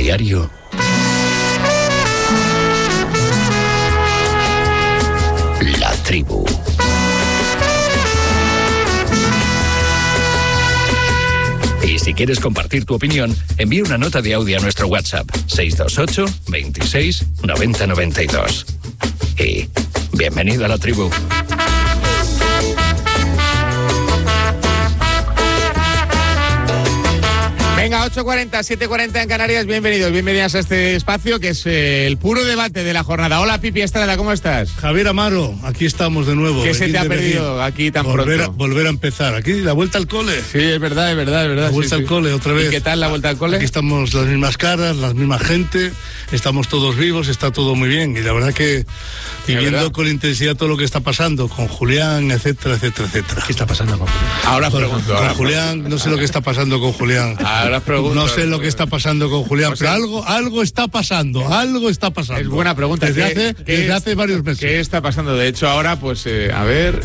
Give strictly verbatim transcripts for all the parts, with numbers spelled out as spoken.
diario. La Tribu. Y si quieres compartir tu opinión, envía una nota de audio a nuestro WhatsApp seis dos ocho, veintiséis, noventa, noventa y dos. Y bienvenido a La Tribu. Venga, ocho cuarenta, siete cuarenta en Canarias, bienvenidos, bienvenidas a este espacio que es eh, el puro debate de la jornada. Hola, Pipi Estrada, ¿cómo estás? Javier Amaro, aquí estamos de nuevo. ¿Qué se te ha perdido aquí tan volver pronto? A, volver a empezar, aquí la vuelta al cole. Sí, es verdad, es verdad, es verdad. La vuelta sí, al sí. cole otra vez. ¿Y qué tal la vuelta al cole? Aquí estamos las mismas caras, las mismas gente, estamos todos vivos, está todo muy bien. Y la verdad que viviendo verdad? con intensidad todo lo que está pasando, con Julián, etcétera, etcétera, etcétera. ¿Qué está pasando con Julián? Ahora con, pregunto. Con ahora Julián, pregunto. no sé lo que está pasando con Julián. Ahora pregunto. No sé lo que está pasando con Julián, O sea, pero algo, algo está pasando, algo está pasando. Es buena pregunta. Desde, ¿Qué, hace, qué desde es, hace varios meses. ¿Qué está pasando? De hecho, ahora, pues, eh, a ver...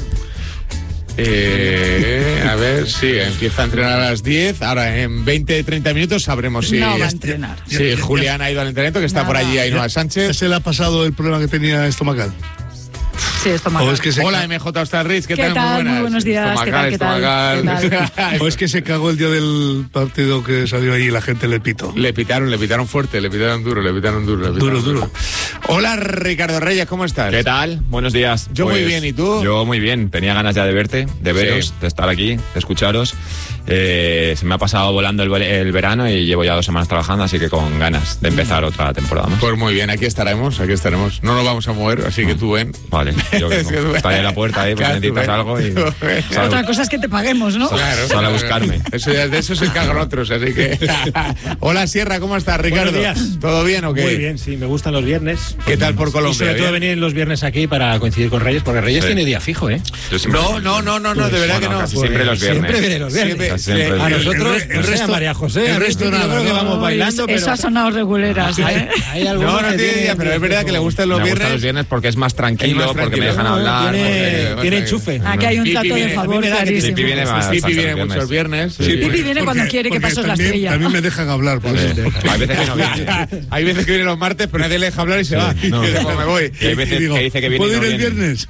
Eh, a ver, sí, empieza a entrenar a las diez. Ahora en veinte, treinta minutos sabremos si... No va a entrenar. Sí, Julián ha ido al entrenamiento, que está Nada. por allí Ainhoa Sánchez. ¿Ya se le ha pasado el problema que tenía estomacal? Sí, estomacal. O es que se Hola, ca- M J Osterriz, ¿qué, ¿Qué tal? tal? Muy buenas. Muy buenos días, ¿qué Estomacal, tal, qué tal? estomacal. O es que se cagó el día del partido que salió ahí y la gente le pitó. Le pitaron, le pitaron fuerte, le pitaron duro, le pitaron duro. Le Duro, pitaron duro. Hola, Ricardo Reyes, ¿cómo estás? ¿Qué tal? Buenos días. Yo muy bien, ¿y tú? Yo muy bien. Tenía ganas ya de verte, de veros, Sí. de estar aquí, de escucharos. Eh, se me ha pasado volando el, ve- el verano y llevo ya dos semanas trabajando, así que con ganas de empezar otra temporada más. Pues muy bien, aquí estaremos, aquí estaremos. No nos vamos a mover, así que tú ven. Vale, yo Es que tú vengo. ven. Estaré en la puerta ahí, pues Claro, tú necesitas ven. algo y... Tú ven. Sal- Otra cosa es que te paguemos, ¿no? Claro. Sal a buscarme. Eso, ya- de eso se encargan otros, así que... Hola, Sierra, ¿cómo estás, Ricardo? Buenos días. ¿Todo bien o qué? Muy bien, sí, me gustan los viernes. ¿Qué tal por Colombia? Y sobre todo ¿Bien? venir los viernes aquí para coincidir con Reyes, porque Reyes Sí. tiene día fijo, ¿eh? Yo siempre- No, no, no, no, no, de verdad Bueno, que no. casi siempre los viernes. Siempre viene los viernes. Siempre- Casi siempre sí. los A viernes. nosotros, El re- el no sé, resto- a María José, el a resto Ricky, yo nada, creo que ¿no? vamos bailando, pero... Eso ha sonado reguleras, Hay, ¿eh? hay algunos No, no que tiene tienen día, pero es verdad que le gustan los me viernes. gustan los viernes porque es más tranquilo, Es más porque me tranquilo. dejan No, hablar. tiene, porque- tiene enchufe. Aquí hay un Pipi trato de viene- a mí favor me da que clarísimo. Pipi viene más- Pipi bastante viene viernes. muchos viernes. Sí. Pipi Porque- viene cuando porque- quiere que porque pases la también- estrella. También me dejan hablar, por eso. Sí. Hay veces que no viene. Hay veces que viene los martes, pero nadie le deja hablar y se va. No. Y dice, pues me voy. Y hay veces Y digo, que dice que viene y ¿puedo no ir el viene. viernes?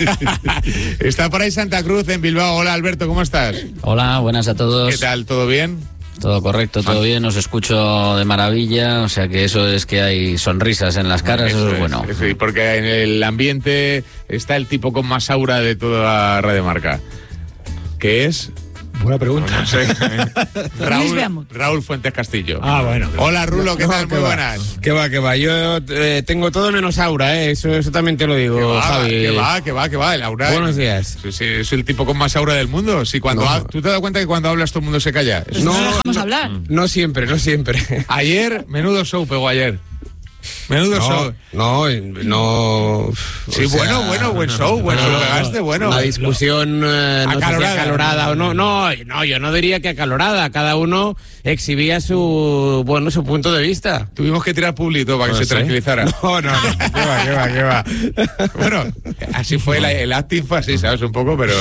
Está por ahí Santa Cruz, en Bilbao. Hola, Alberto, ¿cómo estás? Hola, buenas a todos. ¿Qué tal? ¿Todo bien? Todo correcto, todo bien, os escucho de maravilla, o sea que eso es que hay sonrisas en las caras, eso, es bueno. Sí, porque en el ambiente está el tipo con más aura de toda Radio Marca. ¿Qué es? Buena pregunta. No sé. Luis Raúl, Beamut. Raúl Fuentes Castillo. Ah, bueno. Hola, Rulo, ¿qué tal? Muy buenas. Que va, que va. Yo eh, tengo todo menos aura, ¿eh? Eso, eso también te lo digo, Que va, Javi. que va, que va, que va. El aura. Buenos días. Sí, sí, es el tipo con más aura del mundo. Sí, cuando No. ha- ¿Tú te das cuenta que cuando hablas todo el mundo se calla? Pues no, lo dejamos hablar. No siempre, no siempre. Ayer, menudo show pegó ayer. Menudo show. No, no, no. Sí, o sea, bueno, bueno, buen show, bueno, no, lo no, pegaste, bueno. Una discusión eh, no sé si Acalorada. acalorada o no. No, no, yo no diría que acalorada. Cada uno exhibía su, bueno, su punto de vista. Tuvimos que tirar público para que No se sé. tranquilizara. No, no, no. ¿Qué va, qué va, qué va? Bueno, así fue el, el acting, fue así, ¿sabes? Un poco, pero...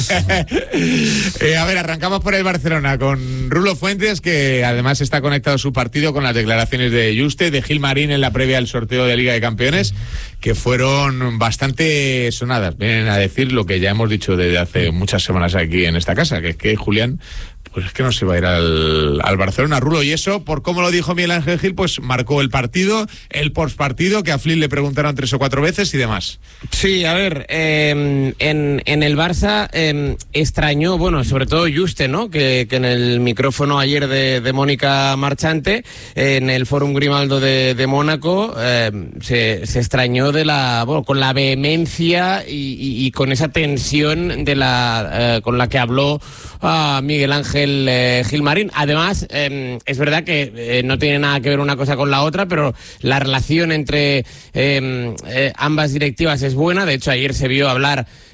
Eh, a ver, arrancamos por el Barcelona con Rulo Fuentes, que además está conectado su partido con las declaraciones de Juste, de Gil Marín en la previa al sorteo de Liga de Campeones, que fueron bastante sonadas. Vienen a decir lo que ya hemos dicho desde hace muchas semanas aquí en esta casa, que es que Julián... Pues es que no se va a ir al, al Barcelona, Rulo. Y eso, por cómo lo dijo Miguel Ángel Gil, pues marcó el partido, el postpartido, que a Flynn le preguntaron tres o cuatro veces y demás. Sí, a ver, eh, en, en el Barça eh, extrañó, bueno, sobre todo Juste, ¿no? Que, que en el micrófono ayer de, de Mónica Marchante, eh, en el Fórum Grimaldo de, de Mónaco, eh, se, se extrañó de la, bueno, con la vehemencia y, y, y con esa tensión de la, eh, con la que habló a Miguel Ángel eh, Gilmarín. Además, eh, es verdad que eh, no tiene nada que ver una cosa con la otra, pero la relación entre eh, eh, ambas directivas es buena. De hecho, ayer se vio hablar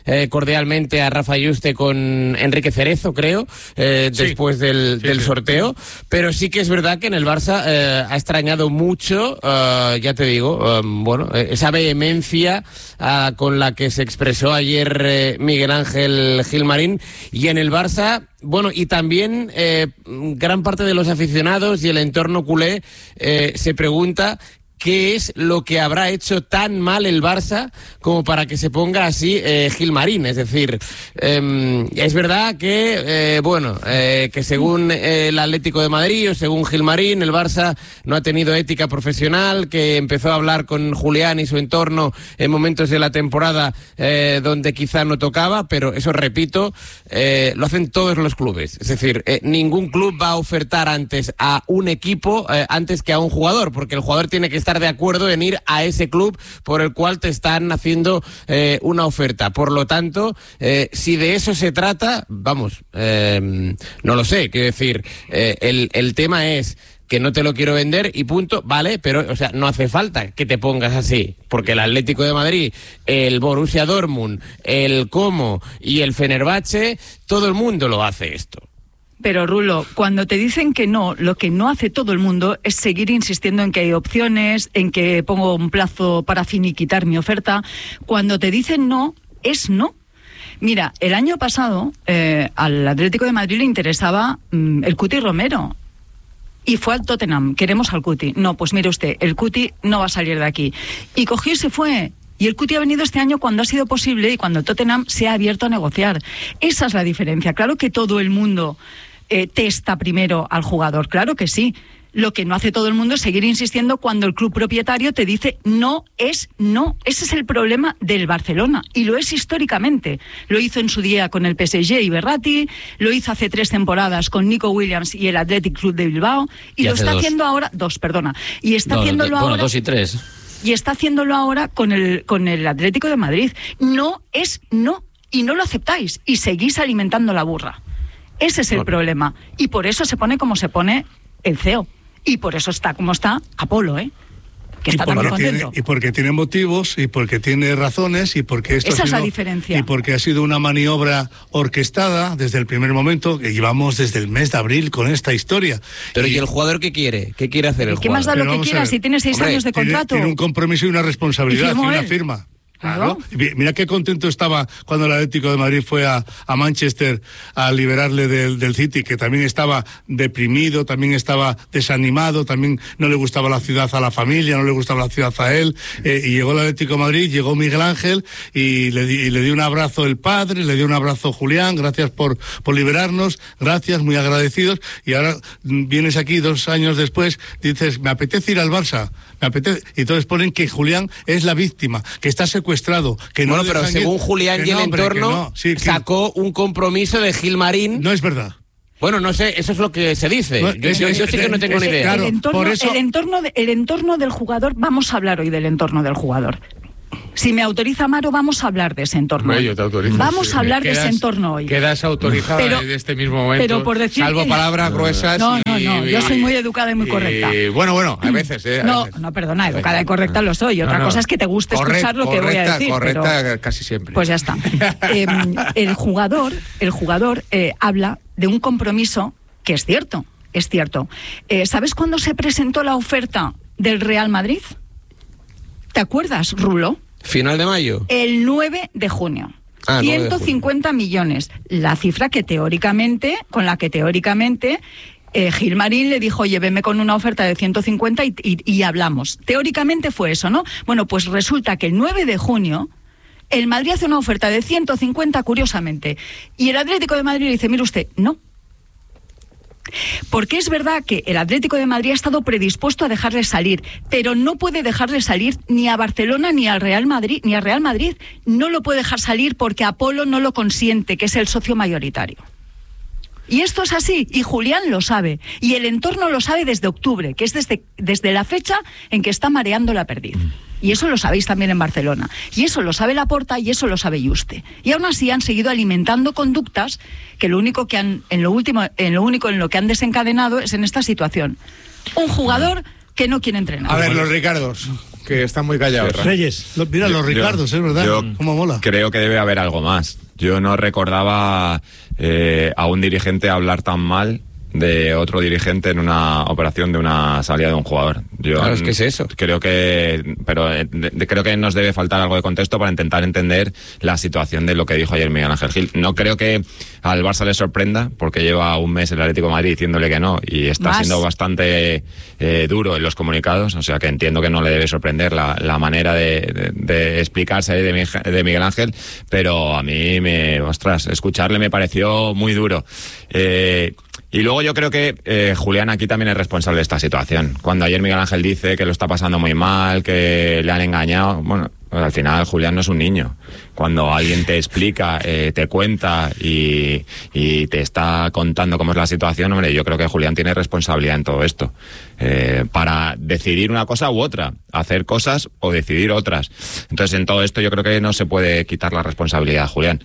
eh, cordialmente a Rafa Yuste con Enrique Cerezo, creo, eh, Sí. después del, Sí, del sí. sorteo, pero sí que es verdad que en el Barça eh, ha extrañado mucho, eh, ya te digo, eh, bueno, eh, esa vehemencia eh, con la que se expresó ayer eh, Miguel Ángel Gilmarín, y en el Barça, bueno, y también eh, gran parte de los aficionados y el entorno culé eh, se pregunta qué es lo que habrá hecho tan mal el Barça como para que se ponga así eh, Gilmarín. Es decir, eh, es verdad que, eh, bueno, eh, que según eh, el Atlético de Madrid o según Gilmarín, el Barça no ha tenido ética profesional, que empezó a hablar con Julián y su entorno en momentos de la temporada eh, donde quizá no tocaba, pero eso, repito, eh, lo hacen todos los clubes. Es decir, eh, ningún club va a ofertar antes a un equipo eh, antes que a un jugador, porque el jugador tiene que estar de acuerdo en ir a ese club por el cual te están haciendo eh, una oferta. Por lo tanto, eh, si de eso se trata, vamos, eh, no lo sé, quiero decir, eh, el, el tema es que no te lo quiero vender y punto, vale, pero, o sea, no hace falta que te pongas así, porque el Atlético de Madrid, el Borussia Dortmund, el Como y el Fenerbahce, todo el mundo lo hace esto. Pero, Rulo, cuando te dicen que no, lo que no hace todo el mundo es seguir insistiendo en que hay opciones, en que pongo un plazo para finiquitar mi oferta. Cuando te dicen no, es no. Mira, el año pasado eh, al Atlético de Madrid le interesaba mm, el Cuti Romero. Y fue al Tottenham, queremos al Cuti. No, pues mire usted, el Cuti no va a salir de aquí. Y cogió y se fue. Y el Cuti ha venido este año cuando ha sido posible y cuando el Tottenham se ha abierto a negociar. Esa es la diferencia. Claro que todo el mundo eh, testa primero al jugador, claro que sí. Lo que no hace todo el mundo es seguir insistiendo cuando el club propietario te dice no es no. Ese es el problema del Barcelona y lo es históricamente. Lo hizo en su día con el P S G y Berratti, lo hizo hace tres temporadas con Nico Williams y el Athletic Club de Bilbao y, Y lo hace está dos. haciendo ahora, dos, perdona, y está No, haciéndolo do- bueno, ahora dos y tres. y está haciéndolo ahora con el con el Atlético de Madrid. No es no y no lo aceptáis y seguís alimentando la burra. Ese es el Bueno. problema y por eso se pone como se pone el C E O. Y por eso está como está Apolo, ¿eh? Que Y está porque, también tiene, contento. y porque tiene motivos, y porque tiene razones, y porque esto Esa ha es la sido- diferencia. Y porque ha sido una maniobra orquestada desde el primer momento, que llevamos desde el mes de abril con esta historia. Pero ¿y el jugador qué quiere? ¿Qué quiere hacer el ¿Qué más da jugador? Pero lo que vamos a quiera ver. si tiene seis Hombre, años de Tiene, contrato? tiene un compromiso y una responsabilidad Y y, firmó una él. firma. Claro. Claro. Y mira qué contento estaba cuando el Atlético de Madrid fue a, a Manchester a liberarle del, del City, que también estaba deprimido, también estaba desanimado, también no le gustaba la ciudad a la familia, no le gustaba la ciudad a él, eh, y llegó el Atlético de Madrid, llegó Miguel Ángel y le, di, y le dio un abrazo el padre, le dio un abrazo Julián, gracias por, por liberarnos, gracias, muy agradecidos, y ahora mm, vienes aquí dos años después, dices, me apetece ir al Barça, me apetece, y entonces ponen que Julián es la víctima, que está secuestrado, que no Bueno, le pero dejan ir, según Julián que y el no, hombre, que entorno, no, sí, que- sacó un compromiso de Gilmarín. no es verdad. Bueno, no sé, eso es lo que se dice. No, yo, es- yo- es- yo sí que no tengo es- ni idea. claro, el, entorno, por eso- el, entorno de- el entorno del jugador, vamos a hablar hoy del entorno del jugador. Si me autoriza Amaro, vamos a hablar de ese entorno. Hombre, hoy. yo te autorizo. Vamos Sí. a hablar de Quedas- ese entorno hoy. Quedas autorizada Pero- desde este mismo momento. pero por decir salvo que- palabras gruesas. No, no, y- no, yo soy muy educada y muy correcta. y, bueno, bueno, a veces, ¿eh? A No, veces. no, perdona, educada y correcta lo soy. Otra No, no. cosa es que te guste Correct- escuchar lo que voy a correcta, decir. Correcta pero- casi siempre. Pues ya está. Eh, el jugador, el jugador eh, habla de un compromiso que es cierto, es cierto. Eh, ¿Sabes cuándo se presentó la oferta del Real Madrid? ¿Te acuerdas, Rulo? Final de mayo. El nueve de junio. Ah, nueve de junio. ciento cincuenta millones. La cifra que teóricamente, con la que teóricamente eh, Gilmarín le dijo, oye, veme con una oferta de ciento cincuenta y, y, y hablamos. Teóricamente fue eso, ¿no? Bueno, pues resulta que el nueve de junio el Madrid hace una oferta de ciento cincuenta, curiosamente, y el Atlético de Madrid le dice, mire usted, no. Porque es verdad que el Atlético de Madrid ha estado predispuesto a dejarle salir, pero no puede dejarle salir ni a Barcelona ni al Real Madrid, ni al Real Madrid. No lo puede dejar salir porque Apolo no lo consiente, que es el socio mayoritario. Y esto es así, y Julián lo sabe, y el entorno lo sabe desde octubre, que es desde, desde la fecha en que está mareando la perdiz. Y eso lo sabéis también en Barcelona. Y eso lo sabe Laporta y eso lo sabe Yuste. Y aún así han seguido alimentando conductas que lo único que han, en lo último, en lo único en lo que han desencadenado es en esta situación. Un jugador que no quiere entrenar. A ver, los Ricardos. que están muy callados. Sí, Reyes. Lo- mira, Yo- los Ricardos, yo- es verdad. yo Cómo mola. Creo que debe haber algo más. Yo no recordaba eh, a un dirigente hablar tan mal de otro dirigente en una operación de una salida de un jugador. Yo Claro, es que es eso. Creo que, pero eh, de- de- creo que nos debe faltar algo de contexto para intentar entender la situación de lo que dijo ayer Miguel Ángel Gil. No creo que al Barça le sorprenda, porque lleva un mes el Atlético de Madrid diciéndole que no y está Más. siendo bastante eh, duro en los comunicados, o sea que entiendo que no le debe sorprender la, la manera de, de- de explicarse de, Mi- de Miguel Ángel, pero a mí me, ostras, escucharle me pareció muy duro. Eh, Y luego yo creo que eh, Julián aquí también es responsable de esta situación. Cuando ayer Miguel Ángel dice que lo está pasando muy mal, que le han engañado, bueno, pues al final Julián no es un niño. Cuando alguien te explica, eh, te cuenta y, y te está contando cómo es la situación, hombre, yo creo que Julián tiene responsabilidad en todo esto. Eh, para decidir una cosa u otra, hacer cosas o decidir otras. Entonces en todo esto yo creo que no se puede quitar la responsabilidad a Julián.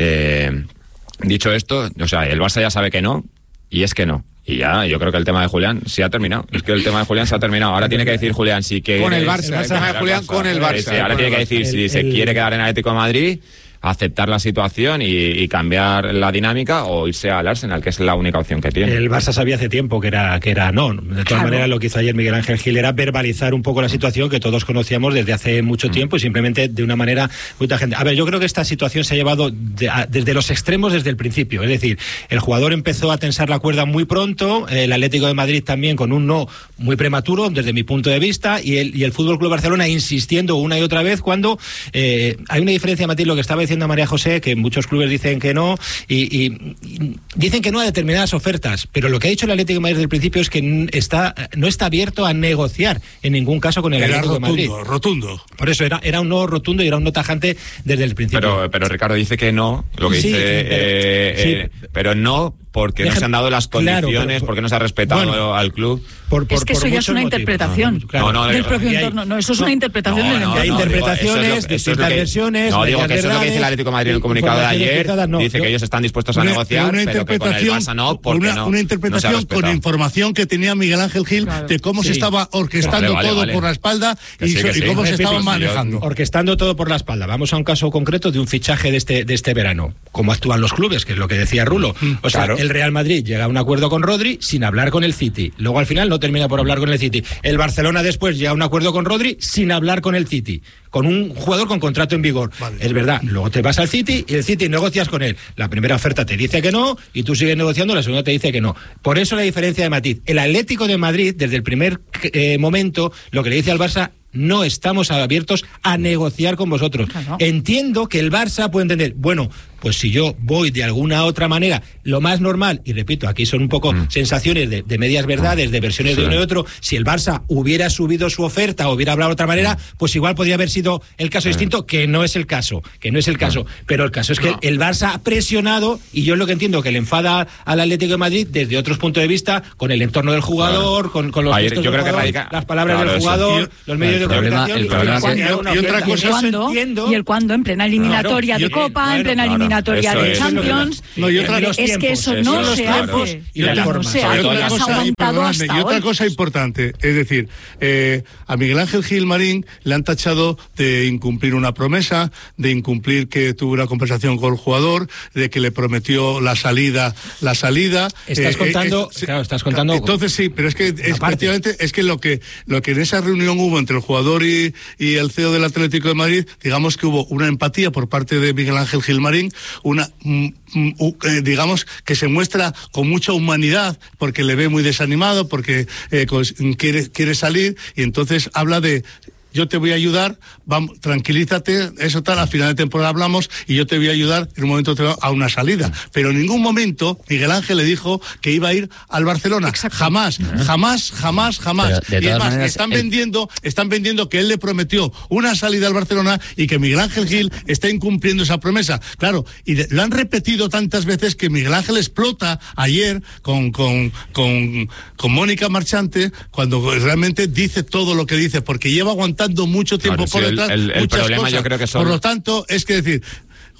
Eh, dicho esto, o sea, el Barça ya sabe que no, y es que no. Y ya, yo creo que el tema de Julián se ha terminado. Es que el tema de Julián se ha terminado. Ahora tiene que decir Julián si que... Con el Barça, el tema de Julián con el Barça. Sí, sí, ahora Con tiene el que decir Barça. si El- se el- quiere quedar en Atlético de Madrid, aceptar la situación y, y cambiar la dinámica, o irse al Arsenal, que es la única opción que tiene. El Barça sabía hace tiempo que era que era no. De todas Claro. maneras, lo que hizo ayer Miguel Ángel Gil era verbalizar un poco la situación que todos conocíamos desde hace mucho tiempo y simplemente de una manera muy tangente. A ver, yo creo que esta situación se ha llevado de- a- desde los extremos desde el principio. Es decir, el jugador empezó a tensar la cuerda muy pronto, el Atlético de Madrid también con un no muy prematuro desde mi punto de vista y el, y el Fútbol Club Barcelona insistiendo una y otra vez cuando eh, hay una diferencia, Matías, lo que estaba diciendo María José, que muchos clubes dicen que no y, y- y dicen que no a determinadas ofertas, pero lo que ha dicho el Atlético de Madrid desde el principio es que n- está, no está abierto a negociar en ningún caso con el Era Atlético de Madrid. rotundo, rotundo. Por eso era, era un no rotundo y era un no tajante desde el principio. Pero, pero Ricardo dice que no, lo que Sí, dice, sí, pero- eh, sí. eh, pero no porque no Deja- se han dado las claro, condiciones, pero- porque no se ha respetado bueno, al club. Por- por- Es que por eso ya es muchos una motivos. interpretación Claro. No, no, del no, propio y hay- entorno. No, eso es no, una interpretación no, del no, entorno. hay no, digo, interpretaciones, eso es lo- eso es lo distintas que- versiones, No, digo medias que eso es lo que dice el verdades, Atlético de Madrid en el comunicado de informaciones ayer. cruzadas, no. Dice Yo- que ellos están dispuestos a Una- negociar, una pero que con el Barça no, porque una, no, una no interpretación se ha con respetado. información que tenía Miguel Ángel Gil Claro. de cómo se Sí. estaba orquestando Vale, vale, todo vale. por la espalda Que y, sí, so- que y sí. cómo se Repito, estaban sí, yo- manejando. Orquestando todo por la espalda. Vamos a un caso concreto de un fichaje de este, de este verano. Cómo actúan los clubes, que es lo que decía Rulo. O sea, claro. el Real Madrid llega a un acuerdo con Rodri sin hablar con el City. Luego al final no termina por hablar con el City. El Barcelona después llega a un acuerdo con Rodri sin hablar con el City. Con un jugador con contrato en vigor. Vale. Es verdad. Luego te vas al City y el City negocias con él. La primera oferta te dice que no y tú sigues negociando, la segunda te dice que no. Por eso la diferencia de matiz. El Atlético de Madrid, desde el primer eh, momento, lo que le dice al Barça, no estamos abiertos a negociar con vosotros. Claro. Entiendo que el Barça puede entender, bueno, pues si yo voy de alguna otra manera, lo más normal, y repito, aquí son un poco Mm. sensaciones de, de medias verdades, de versiones de Sí. uno y otro, si el Barça hubiera subido su oferta o hubiera hablado de otra manera, pues igual podría haber sido el caso distinto, que no es el caso, que no es el caso. Pero el caso es que No. el Barça ha presionado, y yo es lo que entiendo, que le enfada al Atlético de Madrid desde otros puntos de vista, con el entorno del jugador, con, con los Ayer, gestos yo del creo que jugador, radica- las palabras claro, del eso. jugador, Y- los medios el de problema- comunicación, el y problema cuando es que- hay una y otra oferta- Y el cosa- cuándo, entiendo- y el cuándo, en plena eliminatoria Claro, de y- Copa, bueno, en plena claro, eliminatoria eso de es. Champions. No, y otra- es los que tiempos, eso eso no es, se claro. hace. Y las no formas. se Sobre hace. todo Y las has cosas- y, aguantado perdonadme, hasta y otra hoy. cosa importante, es decir, eh, a Miguel Ángel Gil Marín le han tachado de incumplir una promesa, de incumplir que tuvo una conversación con el jugador, de que le prometió la salida, la salida. Estás Eh, contando- eh, claro, estás contando- Entonces sí, pero es que es, parte. efectivamente es que lo que lo que en esa reunión hubo entre el jugador y, y el C E O del Atlético de Madrid, digamos que hubo una empatía por parte de Miguel Ángel Gil Marín, una mm, mm, u- eh, digamos que se muestra con mucha humanidad porque le ve muy desanimado, porque eh, cos- quiere quiere salir y entonces habla de yo te voy a ayudar, vamos, tranquilízate, eso tal, a final de temporada hablamos y yo te voy a ayudar en un momento determinado a una salida. Pero en ningún momento Miguel Ángel le dijo que iba a ir al Barcelona. Jamás, jamás, jamás, jamás. Pero, de Y es todas más, maneras, están el- vendiendo, están vendiendo que él le prometió una salida al Barcelona y que Miguel Ángel Gil está incumpliendo esa promesa. Claro, y de- lo han repetido tantas veces que Miguel Ángel explota ayer con, con, con, con Mónica Marchante cuando realmente dice todo lo que dice, porque lleva aguantando mucho tiempo Claro, por sí, el- detrás el- el muchas problema cosas. yo creo que son- Por lo tanto, es que decir,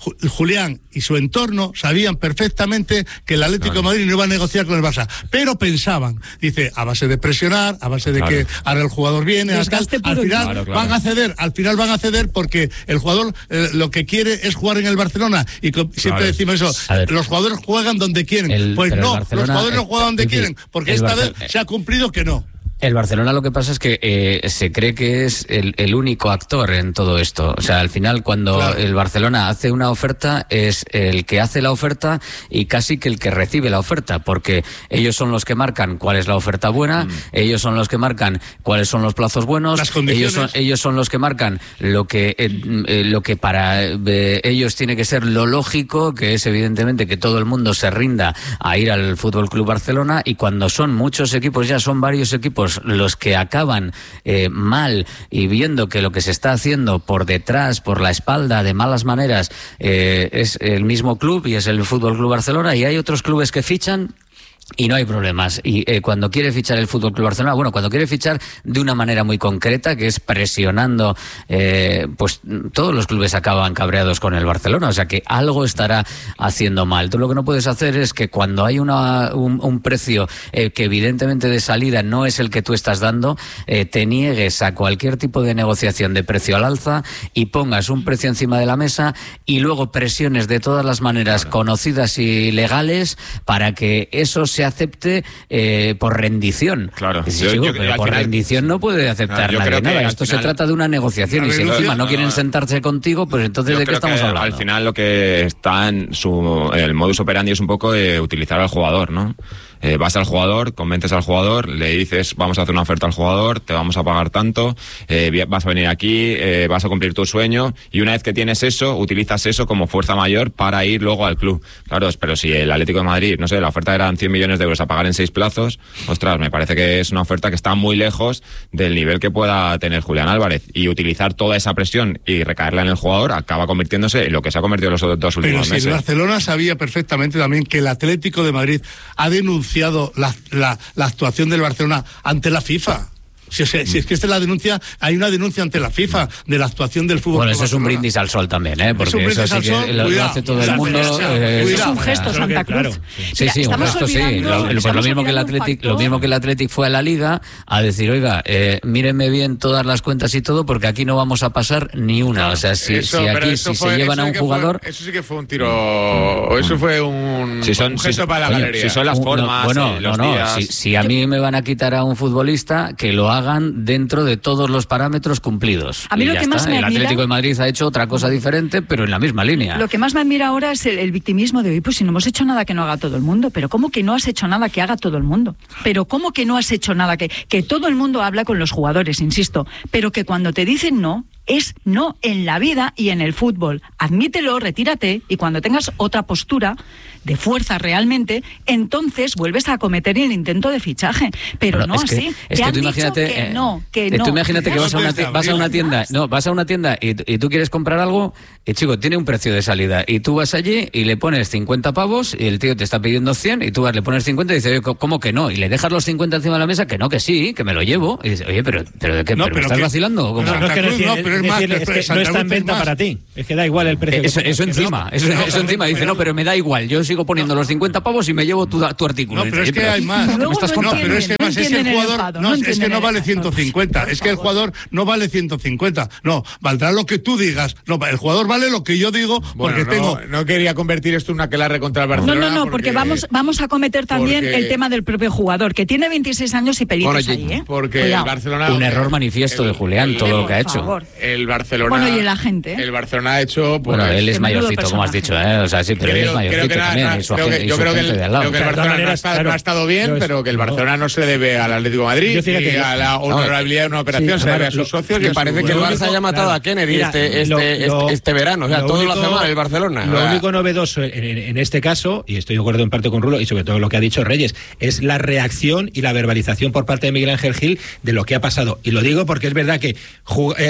Julián y su entorno sabían perfectamente que el Atlético de Madrid no iba a negociar con el Barça, pero pensaban, dice, a base de presionar, a base de claro. que ahora el jugador viene, al, al final claro, claro. van a ceder, al final van a ceder porque el jugador eh, lo que quiere es jugar en el Barcelona y co- siempre claro. decimos eso, los jugadores juegan donde quieren, el, pues no, los jugadores no juegan donde el, quieren, porque esta Barcel- vez se ha cumplido que no. El Barcelona lo que pasa es que eh, se cree que es el, el único actor en todo esto. O sea, al final cuando claro. el Barcelona hace una oferta es el que hace la oferta y casi que el que recibe la oferta, porque ellos son los que marcan cuál es la oferta buena, mm. ellos son los que marcan cuáles son los plazos buenos, las condiciones. ellos son, ellos son los que marcan lo que eh, eh, lo que para eh, ellos tiene que ser lo lógico, que es evidentemente que todo el mundo se rinda a ir al Fútbol Club Barcelona, y cuando son muchos equipos, ya son varios equipos los que acaban eh, mal y viendo que lo que se está haciendo por detrás, por la espalda, de malas maneras, eh, es el mismo club y es el Fútbol Club Barcelona, y hay otros clubes que fichan y no hay problemas. Y eh, cuando quiere fichar el Fútbol Club Barcelona, bueno, cuando quiere fichar de una manera muy concreta, que es presionando, eh, pues todos los clubes acaban cabreados con el Barcelona, o sea que algo estará haciendo mal. Tú lo que no puedes hacer es que cuando hay una, un, un precio eh, que evidentemente de salida no es el que tú estás dando, eh, te niegues a cualquier tipo de negociación de precio al alza y pongas un precio encima de la mesa y luego presiones de todas las maneras claro. conocidas y legales para que eso se acepte eh, por rendición. Claro. Sí, yo, yo, pero por final, rendición no puede aceptar claro, nadie nada. Esto final, se trata de una negociación y si encima no quieren sentarse contigo, pues entonces ¿de qué estamos hablando? Al final lo que está en su el modus operandi es un poco eh, utilizar al jugador, ¿no? Eh, vas al jugador, convences al jugador, le dices vamos a hacer una oferta al jugador, te vamos a pagar tanto, eh, vas a venir aquí, eh, vas a cumplir tu sueño, y una vez que tienes eso, utilizas eso como fuerza mayor para ir luego al club. Claro, pero si el Atlético de Madrid, no sé, la oferta eran cien millones de euros a pagar en seis plazos, ostras, me parece que es una oferta que está muy lejos del nivel que pueda tener Julián Álvarez, y utilizar toda esa presión y recaerla en el jugador acaba convirtiéndose en lo que se ha convertido en los dos últimos pero si meses. El Barcelona sabía perfectamente también que el Atlético de Madrid ha denunciado La, la, la actuación del Barcelona ante la FIFA. Si, si, si es que esta es la denuncia, hay una denuncia ante la FIFA de la actuación del fútbol. Bueno, eso es un brindis al sol también, ¿eh? Porque eso sí que sol, lo, lo hace todo el mundo. Eh, es un gesto, Santa Cruz. Claro. Sí, sí, un gesto, sí. Lo, pues lo mismo que el Athletic, lo mismo que el Athletic fue a la Liga a decir, oiga, eh, mírenme bien todas las cuentas y todo, porque aquí no vamos a pasar ni una. O sea, si, eso, si aquí si fue, se llevan a un jugador, fue, eso sí que fue un tiro, o eso fue un, si son, un gesto si, para la coño, galería. Si son las formas, bueno, eh, los no, no. días. Si, si a mí me van a quitar a un futbolista, que lo hagan dentro de todos los parámetros cumplidos. A mí lo que más me admira, el Atlético de Madrid ha hecho otra cosa diferente, pero en la misma línea. Lo que más me admira ahora es el, el victimismo de hoy. Pues si no hemos hecho nada que no haga todo el mundo, pero ¿cómo que no has hecho nada que haga todo el mundo? Pero ¿cómo que no has hecho nada que que todo el mundo habla con los jugadores, insisto, pero que cuando te dicen no es no en la vida y en el fútbol. Admítelo, retírate, y cuando tengas otra postura de fuerza realmente, entonces vuelves a cometer el intento de fichaje. Pero bueno, no es que, así. Es te que han tú imagínate, dicho que eh, no, que eh, no. Tú imagínate que vas a, una, vas a una tienda, no, vas a una tienda y, y tú quieres comprar algo, y chico, tiene un precio de salida, y tú vas allí y le pones cincuenta pavos, y el tío te está pidiendo cien, y tú vas, le pones cincuenta y dices, oye, ¿cómo que no? Y le dejas los cincuenta encima de la mesa, que no, que sí, que me lo llevo. Y dices, oye, pero, pero ¿de qué? No, ¿Pero pero me estás que, vacilando? ¿O cómo? No, no, es que no, es, no, pero es más, es que no está en venta para ti. Es que da igual el precio. Eso, que eso encima, eso, no, eso encima. Dice, no, pero me da igual. Yo sigo poniendo los cincuenta pavos y me llevo tu, tu artículo. No, pero dice, es que hay más. No, me estás no no, pero es que no más es el jugador. enfado, No, no es que no vale el ciento cincuenta. Es que el jugador no vale ciento cincuenta. No, valdrá lo que tú digas. No, el jugador vale lo que yo digo porque bueno, no, tengo. No quería convertir esto en una aquelarre contra el Barcelona. No, no, no, porque, porque vamos, vamos a cometer también porque, el tema del propio jugador, que tiene veintiséis años y peritos bueno, ahí, ¿eh? Porque Cuidado. el Barcelona. Un error manifiesto el, de Julián, el, todo lo que ha hecho. Favor. El Barcelona. Bueno, y el agente. ¿eh? El Barcelona ha hecho. Pues, bueno, él es Qué mayorcito, como has dicho, ¿eh? O sea, sí, pero creo, él es mayorcito creo que también. Na, y su creo agente, que, y yo su creo que gente el, de al lado. creo que el Barcelona maneras, no, está, claro, no ha estado bien, yo es, pero que el Barcelona no, no se debe al Atlético de Madrid yo fíjate, y a la honorabilidad de una operación, sí, se debe a sus lo, socios. Que y parece su, que el bueno, Barça haya matado claro. a Kennedy Mira, este, lo, este, lo, este, este verano. O sea, lo todo único, lo hace mal el Barcelona. Lo único novedoso en, en, en este caso, y estoy de acuerdo en parte con Rulo, y sobre todo lo que ha dicho Reyes, es la reacción y la verbalización por parte de Miguel Ángel Gil de lo que ha pasado. Y lo digo porque es verdad que eh, clubes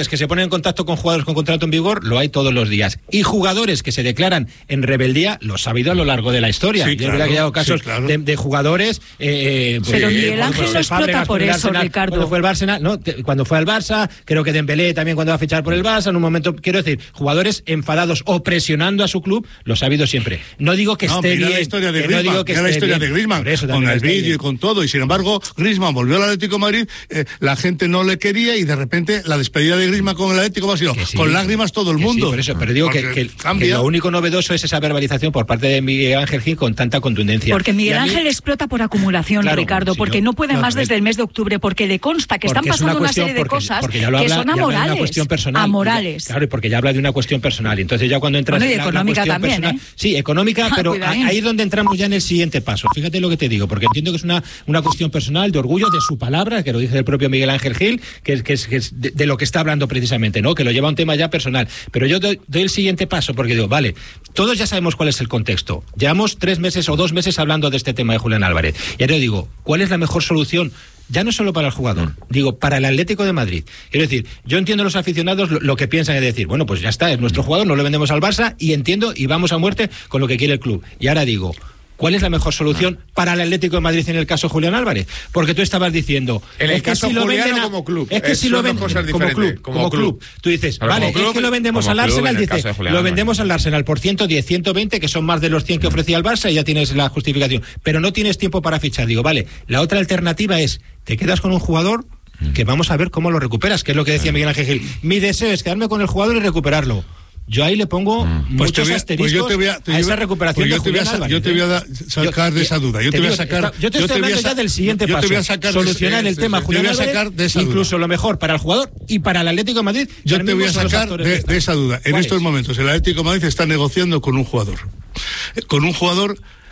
clubes que se ponen en contacto con jugadores con contrato en vigor, lo hay todos los días. Y jugadores que se declaran en rebeldía, los ha habido a lo largo de la historia. Sí, y claro, es verdad que ha habido casos sí, claro. de, de jugadores... Eh, pues, Pero eh, Miguel Ángel pues, lo explota Fábregas por el eso, Arsenal, Ricardo. Cuando fue el Barça, no, te, cuando fue al Barça, creo que Dembélé también cuando va a fichar por el Barça, en un momento, quiero decir, jugadores enfadados o presionando a su club, los ha habido siempre. No digo que no, esté mira bien. la historia de que Griezmann, no digo que mira la esté historia bien. de Griezmann, Por eso con también el está vídeo bien. y con todo, y sin embargo, Griezmann volvió al Atlético de Madrid, eh, la gente no le quería y de repente la despedida de Griezmann con el Atlético ha sido Que sí, con lágrimas todo el que mundo. Sí, por eso, pero digo que, Porque que, cambia. que lo único novedoso es esa verbalización por parte de Miguel Ángel Gil con tanta contundencia. Porque Miguel Y a mí- Ángel explota por acumulación, Claro, Ricardo, si porque yo- no puede no, más pero- desde el mes de octubre, porque le consta que están Porque es pasando una, cuestión- serie de porque- cosas porque ya lo que habla- son ya habla de amorales. una cuestión personal. Amorales. Claro, y porque ya habla de una cuestión personal. Y entonces ya cuando entras Bueno, y en la, la económica cuestión también, personal, ¿eh? sí, económica, Ah, pero cuidadín. ahí es donde entramos ya en el siguiente paso. Fíjate lo que te digo, porque entiendo que es una, una cuestión personal, de orgullo, de su palabra, que lo dice el propio Miguel Ángel Gil, que es, que es, que es de, de lo que está hablando precisamente, ¿no? Que lo lleva a un tema ya personal. Pero yo doy, doy el siguiente paso, porque digo, vale, todos ya sabemos cuál es el contexto. Llevamos tres meses o dos meses hablando de este tema de Julián Álvarez. Y ahora yo digo, ¿cuál es la mejor solución? Ya no solo para el jugador, digo, para el Atlético de Madrid. Es decir, yo entiendo a los aficionados lo, lo que piensan es decir, bueno, pues ya está, es nuestro jugador, no lo vendemos al Barça y entiendo y vamos a muerte con lo que quiere el club. Y ahora digo, ¿cuál es la mejor solución para el Atlético de Madrid en el caso Julián Álvarez? Porque tú estabas diciendo... En el es que caso si lo Julián venden o a- como club, Es que eh, si son lo dos venden cosas como diferentes, club, como como club. club. Tú dices, Pero vale, como club, es que lo vendemos como al club, Arsenal, en el dice, caso de Julián lo Álvarez. vendemos al Arsenal por ciento diez, ciento veinte, que son más de los cien que ofrecía el Barça y ya tienes la justificación. Pero no tienes tiempo para fichar. Digo, vale, la otra alternativa es, te quedas con un jugador que vamos a ver cómo lo recuperas, que es lo que decía Miguel Ángel Gil. Mi deseo es quedarme con el jugador y recuperarlo. Yo ahí le pongo Pues te muchos voy a- asteriscos pues yo te voy a- te a voy a- esa recuperación pues yo de te voy a Julián sa- Álvarez. yo te voy a da- sacar de esa duda. Yo te voy a digo, sacar- está- yo te yo estoy te voy a hablando sa- ya del siguiente yo te paso. voy a sacar de- Solucionar el sí, tema sí, Julián te voy a Álvarez, sacar de esa duda. incluso lo mejor para el jugador y para el Atlético de Madrid. Yo ahora te voy a mismo son los sacar actores de, que están. de esa duda. En ¿Cuál estos es? momentos, el Atlético de Madrid está negociando con un jugador. Eh, Con un jugador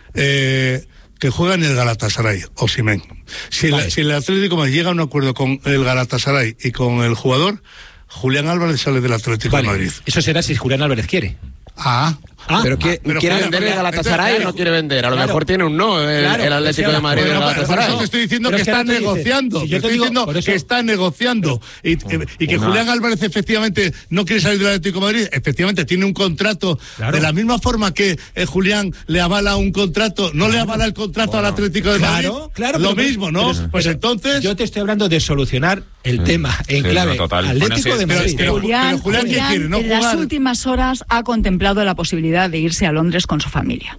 eh, que juega en el Galatasaray, Osimhen. Si, Vale. el- si el Atlético de Madrid llega a un acuerdo con el Galatasaray y con el jugador, Julián Álvarez sale del Atlético Vale, de Madrid. eso será si Julián Álvarez quiere. Ah, Ah, Pero que, pero ¿quiere claro, vender el claro, Galatasaray entonces, o no quiere vender? A lo claro. mejor tiene un no el, Claro, el Atlético es que de Madrid la- del Bueno, pero por Galatasaray. eso te estoy diciendo Pero que es que está ahora tú dices, negociando. si Te yo te estoy digo, diciendo por eso- que está negociando. Y, y que una- Julián Álvarez efectivamente no quiere salir del Atlético de Madrid. Efectivamente tiene un contrato. Claro. De la misma forma que eh, Julián le avala un contrato, no le avala el contrato al Atlético de Madrid. Claro, claro. Lo pero- mismo, ¿no? pero- pues pero entonces. yo te estoy hablando de solucionar el tema en Sí, clave no, total. Atlético Bueno, sí, de pero- Madrid. pero- Julián, pero Julián, ¿qué Julián, quiere? ¿No en las jugar? últimas horas ha contemplado la posibilidad de irse a Londres con su familia.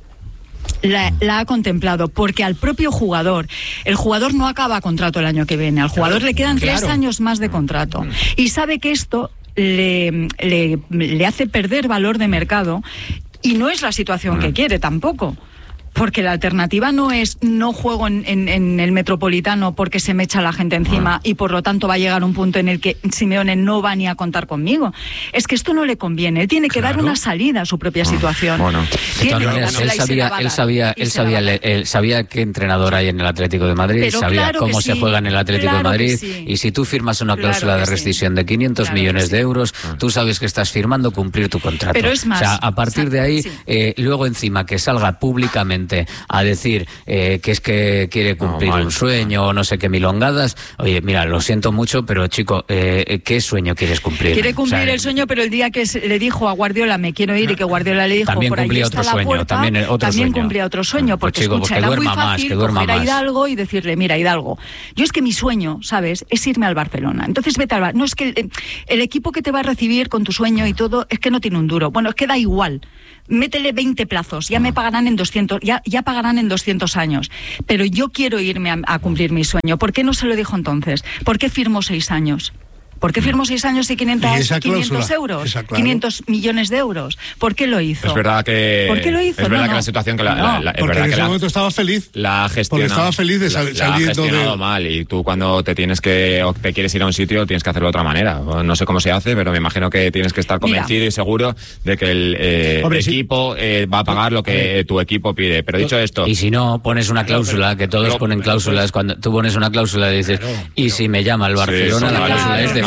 La, la ha contemplado porque al propio jugador, el jugador no acaba contrato el año que viene, al jugador le quedan tres claro. años más de contrato y sabe que esto le, le, le hace perder valor de mercado y no es la situación que quiere tampoco. Porque la alternativa no es no juego en, en, en el Metropolitano porque se me echa la gente encima y por lo tanto va a llegar un punto en el que Simeone no va ni a contar conmigo. Es que esto no le conviene. Él tiene que dar una salida a su propia situación. Bueno. De Tiene todas que maneras, dársela él y se la sabía, va a él dar, sabía, y él se la va sabía, a dar. él sabía qué entrenador hay en el Atlético de Madrid, Pero sabía claro que cómo se sí, juega en el Atlético claro de que Madrid sí. y si tú firmas una Claro cláusula que de sí. rescisión de quinientos Claro que millones sí. de euros, tú sabes que estás firmando cumplir tu contrato. Pero es más, o sea, a partir de ahí, sí. eh, luego encima que salga públicamente a decir eh, que es que quiere cumplir mal. un sueño o no sé qué milongadas, oye, mira, lo siento mucho, pero chico, eh, ¿qué sueño quieres cumplir? Quiere cumplir O sea, el sueño, pero el día que se- le dijo a Guardiola me quiero ir y que Guardiola le dijo También por ahí cumplía está otro la sueño, puerta, también otro también sueño. cumplía otro sueño, Pues porque chico, escucha, pues que era muy duerma más, fácil que duerma coger a más. Hidalgo y decirle, mira Hidalgo, yo es que mi sueño, ¿sabes?, es irme al Barcelona. Entonces vete al Barcelona. No, es que el, el equipo que te va a recibir con tu sueño y todo, es que no tiene un duro. Bueno, es que da igual. Métele veinte plazos, ya me pagarán en doscientos, ya, ya pagarán en doscientos años. Pero yo quiero irme a, a cumplir mi sueño. ¿Por qué no se lo dijo entonces? ¿Por qué firmó seis años? ¿Por qué firmó seis años y quinientos, Y esa quinientos cláusula, euros? esa, claro. quinientos millones de euros. ¿Por qué lo hizo? Es verdad que. ¿Por qué lo hizo? Es verdad No, que la no. situación que la, No, la- la- es Porque verdad en que ese la, momento estaba feliz. la ha gestionado. Porque estaba feliz de sal- la- la ha saliendo de- gestionado mal y tú cuando te tienes que o te quieres ir a un sitio tienes que hacerlo de otra manera. No sé cómo se hace, pero me imagino que tienes que estar convencido Mira. y seguro de que el eh, Hombre, sí. equipo eh, va a pagar lo que tu equipo pide. Pero dicho esto, Y si no, pones una cláusula, que todos pero- ponen cláusulas, cuando tú pones una cláusula y dices, y si me llama el Barcelona, sí, la claro, cláusula es de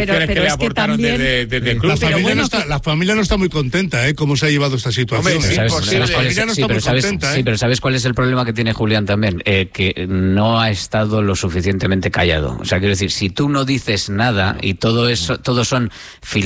soluciones pero que le es que aportaron también- desde, desde el club. La familia, bueno, no está, la familia no está muy contenta, ¿eh? Cómo se ha llevado esta situación. Hombre, sí, ¿Sabes, imposible. sabes cuál es, Ella no sí, está pero muy sabes, contenta, sí, ¿eh? pero ¿sabes cuál es el problema que tiene Julián también? Eh, que no ha estado lo suficientemente callado. O sea, quiero decir, si tú no dices nada y todo eso, todo son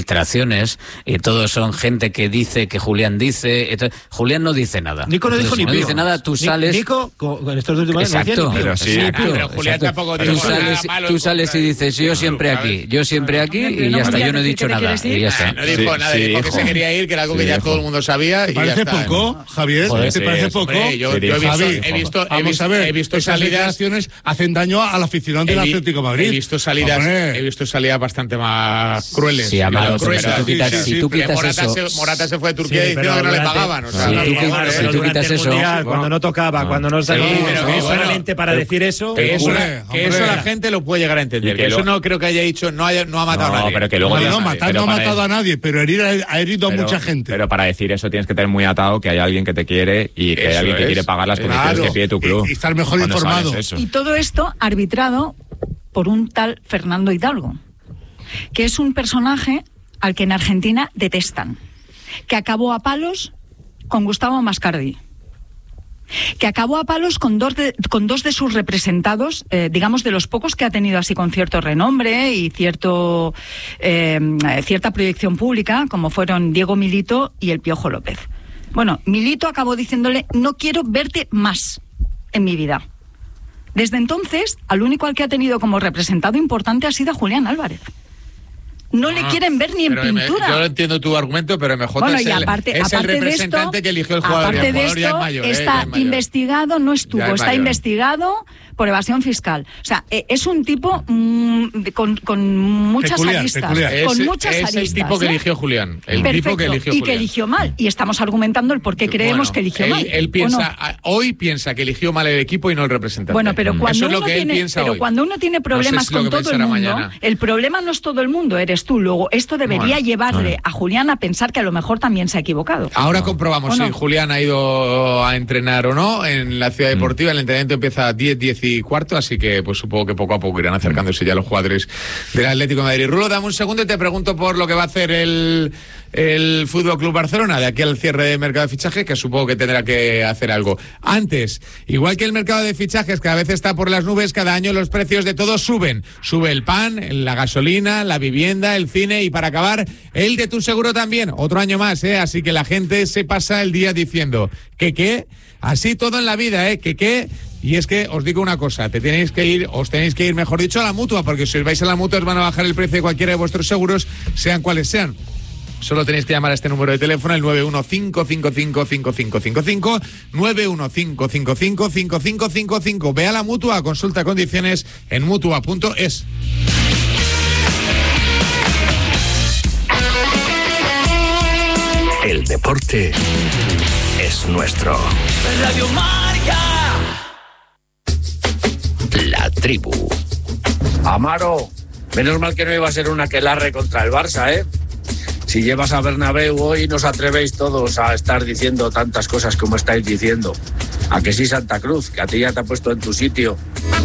filtraciones y todo son gente que dice que Julián dice, entonces, Julián no dice nada. Nico no Entonces, dijo si ni dice nada, tú sales... Nico, con estos dos últimos años, Exacto, pero sí, exacto, pero Julián exacto. tampoco Tú dijo sales, nada malo tú en sales contra y de- dices, yo siempre ¿sabes? aquí, yo siempre aquí, y no ya está, podía yo no he decir dicho que te nada, quieres ir. y ya Ah, está. no dijo Sí, nada, sí, dijo que hijo. se quería ir, que era algo que Sí, ya hijo. todo el mundo sabía. ¿Te y ya parece está. poco, Javier? Joder, ¿Te sí, parece es- poco? Hombre, yo, Sí, yo he visto, Javi, he visto, he vamos visto, a ver, he visto esas salidas. declaraciones hacen daño a la afición del He vi- Atlético de Madrid. He visto salidas, Hombre. he visto salidas bastante más crueles. Sí, Amaro, más pero gruesas. si tú quitas, Sí, sí, si sí, tú Pero quitas Morata, eso... se, Morata se fue de Turquía Sí, diciendo pero que no le durante- pagaban. O sea, Sí, claro, tú qui- hombre, si eh, tú durante quitas el eso- Mundial, cuando no tocaba, cuando no salió, Sí, pero que eso- solamente para decir eso... que eso, Hombre, la, que hombre. eso la gente lo puede llegar a entender. Y el Que que eso lo- no creo que haya dicho, no, haya, no ha matado No, a nadie. pero que luego No, tienes- no, matar pero no ha para matado él- a nadie, pero herir ha, ha herido a Pero- mucha gente. Pero para decir eso tienes que tener muy atado que hay alguien que te quiere y que hay Eso alguien que es. quiere pagar las condiciones Claro. que pide tu club. Y- y estar mejor Cuando sabes informado. eso. Y todo esto arbitrado por un tal Fernando Hidalgo, que es un personaje al que en Argentina detestan, que acabó a palos con Gustavo Mascardi, que acabó a palos con dos de, con dos de sus representados, eh, digamos, de los pocos que ha tenido así con cierto renombre y cierto eh, cierta proyección pública, como fueron Diego Milito y el Piojo López. Bueno, Milito acabó diciéndole, no quiero verte más en mi vida. Desde entonces, al único al que ha tenido como representado importante ha sido a Julián Álvarez. No le Ah, quieren ver ni en pero M- pintura. Yo entiendo tu argumento, pero M J Bueno, es, y el, aparte, es el aparte de representante esto, que eligió el jugador. Y aparte el de jugador ya esto, es mayor, eh, está ya es mayor. investigado, no estuvo, Ya es está mayor. investigado por evasión fiscal. O sea, eh, es un tipo mm, de- con, con muchas Peculiar, aristas. peculiar. Con Es- muchas es aristas. el tipo que ¿eh? eligió Julián. El Perfecto, tipo que eligió y Julián. que eligió mal. Y estamos argumentando el por qué creemos Bueno, que eligió él, mal. Él ¿o piensa, no? a- hoy piensa que eligió mal el equipo y no el representante. Bueno, pero cuando, Eso es lo uno, que él tiene, piensa pero hoy. cuando uno tiene problemas No sé si lo con que todo el pensará mundo, mañana. el problema no es todo el mundo, eres tú. Luego, esto debería Bueno, llevarle a Julián a pensar que a lo mejor también se ha equivocado. Ahora comprobamos ¿O no? si Julián ha ido a entrenar o no en la Mm. ciudad deportiva. El entrenamiento empieza a diez, diez y cuarto, así que pues supongo que poco a poco irán acercándose ya los jugadores del Atlético de Madrid. Rulo, dame un segundo y te pregunto por lo que va a hacer el, el Fútbol Club Barcelona de aquí al cierre de mercado de fichajes, que supongo que tendrá que hacer algo. Antes, igual que el mercado de fichajes cada vez está por las nubes, cada año los precios de todo suben. Sube el pan, la gasolina, la vivienda, el cine y para acabar, el de tu seguro también. Otro año más, ¿eh? Así que la gente se pasa el día diciendo que qué, así todo en la vida, ¿eh? Que qué. Y es que os digo una cosa, te tenéis que ir, os tenéis que ir, mejor dicho, a la Mutua, porque si os vais a la Mutua os van a bajar el precio de cualquiera de vuestros seguros, sean cuales sean. Solo tenéis que llamar a este número de teléfono, el nueve uno cinco cinco cinco cinco cinco cinco cinco, nueve uno cinco cinco cinco cinco cinco cinco cinco. Ve a la Mutua, consulta condiciones en mutua punto es. El deporte es nuestro. Radio Marca. La tribu. Amaro, menos mal que no iba a ser una aquelarre contra el Barça, ¿eh? Si llevas a Bernabéu hoy no os atrevéis todos a estar diciendo tantas cosas como estáis diciendo. ¿A que sí, Santa Cruz? Que a ti ya te ha puesto en tu sitio.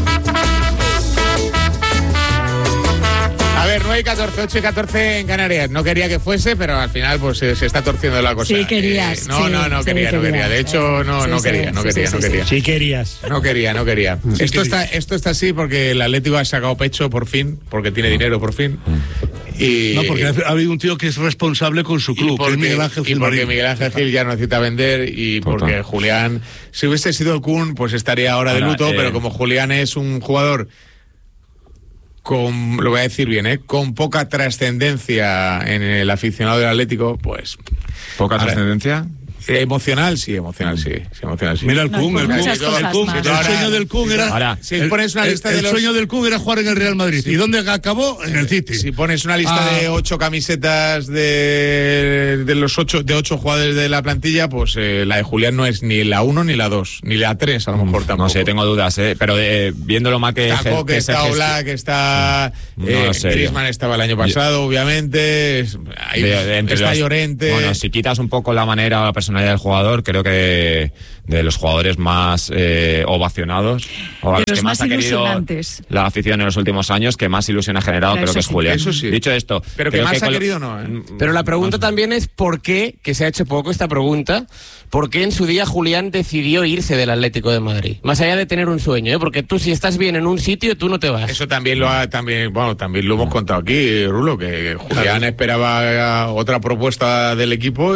A ver, nueve y catorce, ocho y catorce en Canarias. No quería que fuese, pero al final pues se, se está torciendo la cosa. Sí, querías, Eh, no, sí, no, no sí, quería, no querías. quería. De hecho, no, Sí, no sí, quería, no sí, quería, sí, no sí, quería. Sí querías. No quería, no quería. Esto está, esto está así porque el Atlético ha sacado pecho por fin, porque tiene dinero por fin. Y, No, porque ha, ha habido un tío que es responsable con su y club, que porque, es Miguel Ángel y Gilmarín. porque Miguel Ángel Gil ya no necesita vender y Total. porque Julián, si hubiese sido el Kun, pues estaría ahora de Ahora, luto, eh, pero como Julián es un jugador con, lo voy a decir bien, ¿eh? Con poca trascendencia en el aficionado del Atlético, pues Poca Ahora, trascendencia. eh, emocional, sí, emocional, sí, sí, emocional, sí. Mira el No, Kun, por el Kun, muchas el cosas Kun, más. el Ahora- sueño del Kun era... Ahora, si el, pones una el- lista el de los- sueño del Kun era jugar en el Real Madrid. ¿Y dónde acabó? En el City. Si pones una lista Ah. de ocho camisetas de, de los ocho de ocho jugadores de la plantilla, pues eh, la de Julián no es ni la uno ni la dos, ni la tres a lo mejor tampoco. No sé, tengo dudas, ¿eh? Pero eh, viendo lo mal que... Está ge- Coque, que se está gesti- Oblak, está No eh, lo sé yo. Griezmann estaba el año pasado, obviamente. es- hay- de- de entre está los- Llorente. Bueno, si quitas un poco la manera o la personalidad del jugador, creo que de los jugadores más eh, ovacionados o a De los los que más, más ha querido ilusionantes. la afición en los últimos años, que más ilusión ha generado, Claro, creo que es eso sí. Julián. Eso sí. Dicho esto, Pero que creo más ha con- querido no, ¿eh? Pero la pregunta también es por qué, que se ha hecho poco esta pregunta, por qué en su día Julián decidió irse del Atlético de Madrid. Más allá de tener un sueño, ¿eh? Porque tú si estás bien en un sitio, tú no te vas. Eso también lo ha, también, bueno, también lo hemos contado aquí, Rulo, que Julián esperaba otra propuesta del equipo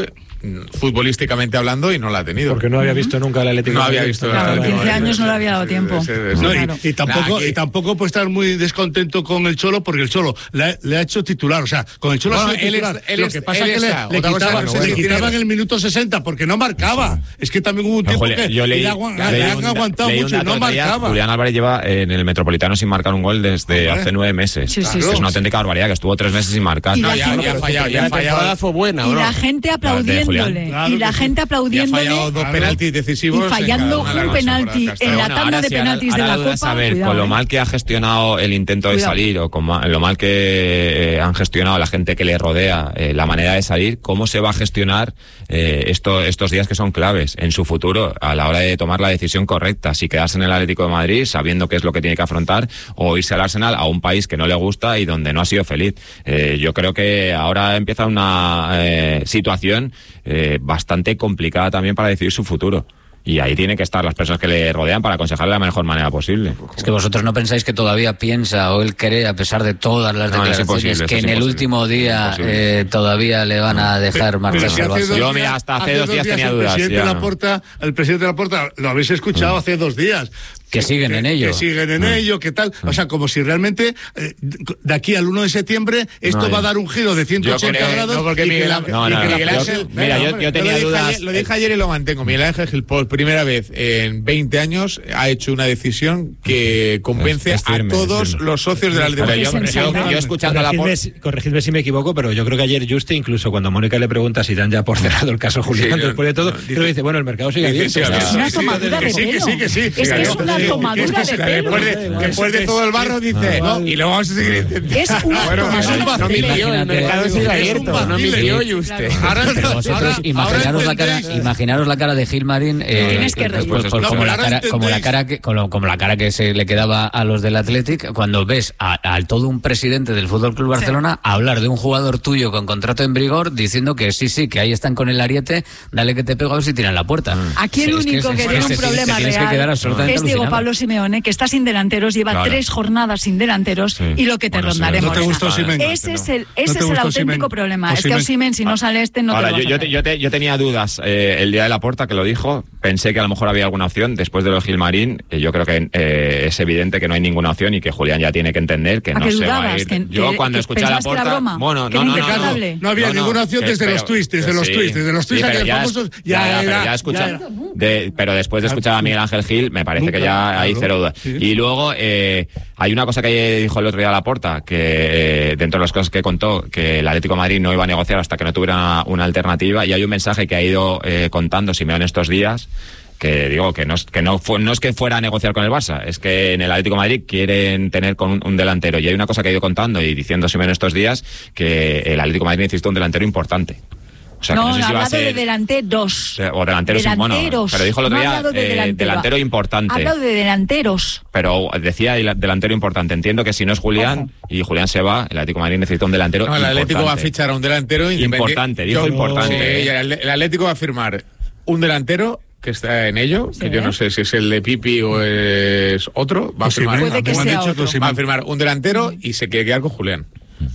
futbolísticamente hablando, y no la ha tenido. Porque no había visto nunca el Atlético. No había visto. Claro, quince años no le había dado tiempo. No, y, y tampoco y tampoco puede estar muy descontento con el Cholo, porque el Cholo le, le ha hecho titular. O sea, con el Cholo bueno, ha sido él titular. Es, él Lo es, que pasa es que está. le, le, quitaba, no sé le si quitaban tiene... el minuto sesenta porque no marcaba. Es que también hubo un tiempo Ojo, que yo leí, le, agu leí le han un, aguantado leí mucho y no marcaba. Julián Álvarez lleva en el Metropolitano sin marcar un gol desde ¿Vale? hace nueve meses. Sí, sí, es sí. una auténtica barbaridad, que estuvo tres meses sin marcar. Y No, la ya, gente- ya ha fallado, ya ha fallado. fue buena, Y ¿o no? la gente aplaudiéndole. Claro y la que sí. gente Y ha aplaudiéndole. fallado dos Claro. penaltis Y decisivos. fallando en cada una de un las penalti temporadas. en la Bueno, tanda ahora de sí, ahora- penaltis ahora de la la duda es Copa. saber, Cuidado, con lo eh. mal que ha gestionado el intento de Cuidado. salir, o con ma- lo mal que eh, han gestionado la gente que le rodea, eh, la manera de salir, cómo se va a gestionar eh, esto, estos días que son claves en su futuro a la hora de tomar la decisión correcta, si quedarse en el Atlético de Madrid sabiendo qué es lo que tiene que afrontar, o irse al Arsenal, a un país que no le gusta y donde no ha sido feliz. Eh, yo creo que ahora empieza una eh, situación eh, bastante complicada también para decidir su futuro. Y ahí tienen que estar las personas que le rodean para aconsejarle de la mejor manera posible. Es que vosotros no pensáis que todavía piensa o él cree, a pesar de todas las No, es declaraciones, imposible, que eso en es el imposible. último día Imposible. eh, todavía le van a dejar Pero marchar si al hace Barça. dos Yo, días- mira, hasta hace dos días tenía el dudas, Presidente ya. Laporta, el presidente Laporta, lo habéis escuchado hace dos días. Que siguen en ello. Que siguen en ello, que tal. O sea, como si realmente eh, de aquí al uno de septiembre esto No, va a yo- dar un giro de ciento ochenta Yo creo- grados. no, porque y que Miguel la- Ángel- No, y no, que no, Miguel yo- Ángel- mira, venga, yo- hombre. yo tenía lo dije dudas. ayer- lo dije ayer y lo mantengo. Miguel Ángel Gil, por primera vez en veinte años, ha hecho una decisión que convence Es- es firme, a todos es firme. los socios de la Pero yo, yo- yo escuchando a la Corregidme, por... si- corregidme si me equivoco, pero yo creo que ayer Juste, incluso cuando Mónica le pregunta si dan ya por cerrado el caso Julián, Sí, yo- después de todo, no, dice- creo que dice, bueno, el mercado sigue dice, abierto. sí, Es una sí, tomadura que de sí, que pelo. sí, que sí. Es que Sí, es que una sí, tomadura que de sí, pelo. Después de, después de todo el barro dice, Ah, no, y lo vamos a seguir intentando. Es una Bueno, tomadura es un de vacilo. pelo. mintió, el Imagínate. mercado sigue Es un abierto, no vacile. mintió Sí, usted. claro. Ahora, Pero ahora- vosotros ahora imaginaros la cara, entendéis. imaginaros la cara de Gilmarín, eh, Tienes que pues, reír. pues, pues, No, como, pero la ahora cara, como la entendéis. cara que como, como la cara que se le quedaba a los del Athletic cuando ves a, a todo un presidente del Fútbol Club Barcelona hablar de un jugador tuyo con contrato en vigor diciendo que sí, sí, que ahí están con el ariete, dale que te pego a ver si tiran la puerta. Aquí el Sí, es único es- que es- tiene es- un te problema tienes que quedar real absolutamente es Diego alucinado. Pablo Simeone, que está sin delanteros, lleva Claro. tres jornadas sin delanteros Sí. y lo que te Bueno, sí, rondaré, no te Morena. gustó Osimhen. Ese es el, No ese te es el gustó auténtico Osimhen. problema. Es que Osimhen. Osimhen, si no sale este, no Ahora, te lo yo, vas yo, a te- traer. yo, te- yo tenía dudas eh, el día de la Porta, que lo dijo. Pensé que a lo mejor había alguna opción. Después de lo de Gilmarín, eh, yo creo que eh, es evidente que no hay ninguna opción y que Julián ya tiene que entender que ¿A no que se va a dudabas? ir. ¿Que- yo que- cuando que escuché a la pensabas que era Porta. broma? Bueno, ¿Que no, era no, no, no. impecable? No había ninguna opción que- desde los tweets, desde los sí, tweets, desde los tweets sí, pero aquellos ya es- famosos, ya, ya ya, pero era- ya escucha- ya era. de- pero después de escuchar a Miguel Ángel Gil, me parece Nunca, que ya hay claro, cero dudas. sí. Y luego eh, hay una cosa que dijo el otro día Laporta, que eh, dentro de las cosas que contó, que el Atlético de Madrid no iba a negociar hasta que no tuviera una, una alternativa, y hay un mensaje que ha ido eh, contando Simeone estos días, que digo que no es que no fue, no es que fuera a negociar con el Barça, es que en el Atlético de Madrid quieren tener con un, un delantero, y hay una cosa que ha ido contando y diciendo Simeone estos días, que el Atlético de Madrid necesita un delantero importante. O sea, que No, no sé ha si va a hablado de ser delanteros. o delanteros, bueno, Delanteros. pero dijo el otro No ha día hablado de eh, delantero. delantero Ha importante. hablado de delanteros. Pero decía el delantero importante. Entiendo que si no es Julián y Julián se va, el Atlético de Madrid necesita un delantero No, el importante. Atlético va a fichar a un delantero independiente. Importante, dijo importante. Sí, el el Atlético va a firmar un delantero que está en ello, que Sí. yo no sé si es el de Pipi o es otro. Va a Osimhen, firmar, Puede que me han sea dicho otro. Osimhen. va a firmar un delantero y se quiere quedar con Julián.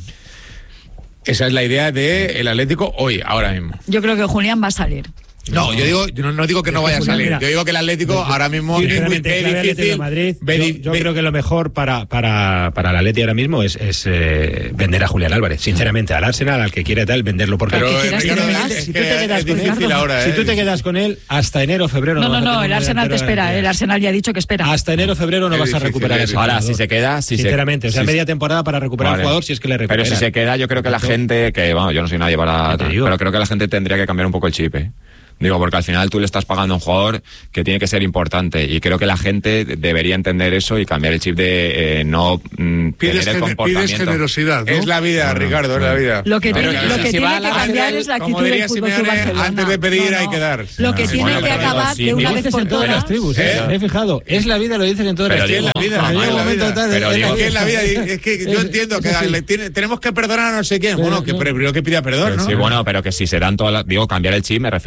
Esa es la idea del Atlético hoy, ahora mismo. Yo creo que Julián va a salir. No, yo digo, yo no, no digo que no vaya a salir. Mira, Yo digo que el Atlético ahora mismo es muy Sinceramente, ve clave Atlético de difícil. Madrid, ve yo, di- yo ve- creo que lo mejor para, para, para el Atleti ahora mismo es, es eh, vender a Julián Álvarez. Sinceramente, al Arsenal, al que quiera tal, venderlo. Porque Pero ¿Qué eh, quieras Ricardo, que es, digas? es Si que tú te quedas es con difícil Ricardo, ahora. si eh. tú te quedas con él, hasta enero febrero No, no, no, vas a no, tener el un Arsenal te delantero espera. garantía. El Arsenal ya ha dicho que espera. Hasta enero febrero no Es vas a difícil, recuperar es ese difícil. Ahora, jugador. si se queda, si se- Sinceramente, o sea, si se- media temporada para recuperar Vale. al jugador si es que le recupera. Pero si se queda, yo creo que la gente, que vamos, yo no soy nadie para... Ya te digo. Pero creo que la gente tendría que cambiar un poco el chip, ¿eh? Digo, porque al final tú le estás pagando a un jugador que tiene que ser importante, y creo que la gente debería entender eso y cambiar el chip de eh, no mm, Pides, tener el gener- pides comportamiento. generosidad, ¿no? Es la vida, Ricardo, es la vida. Lo que, Pero tiene, que lo si que se va tiene a la que cambiar cárcel, es la como actitud del diría Fútbol Club Simeone, Barcelona. antes de pedir No, no. hay que dar. Lo que Sí, tiene bueno, que pero acabar sí, de una lo vez dices por en todas todas. las tribus, ¿eh? ¿Eh? Me he fijado. Es la vida, lo dices en todas Pero las digo, tribus. es la vida, Cuando es llega la un momento vida. tal, Pero es digo, la Es que es la vida, y es que yo Es- entiendo es que así. le tiene- tenemos que perdonar a no sé quién. Bueno, que no. primero que pida perdón, Pero ¿no? sí, bueno, pero que si se dan todas las... Digo, cambiar el chip, me refiero a la afición.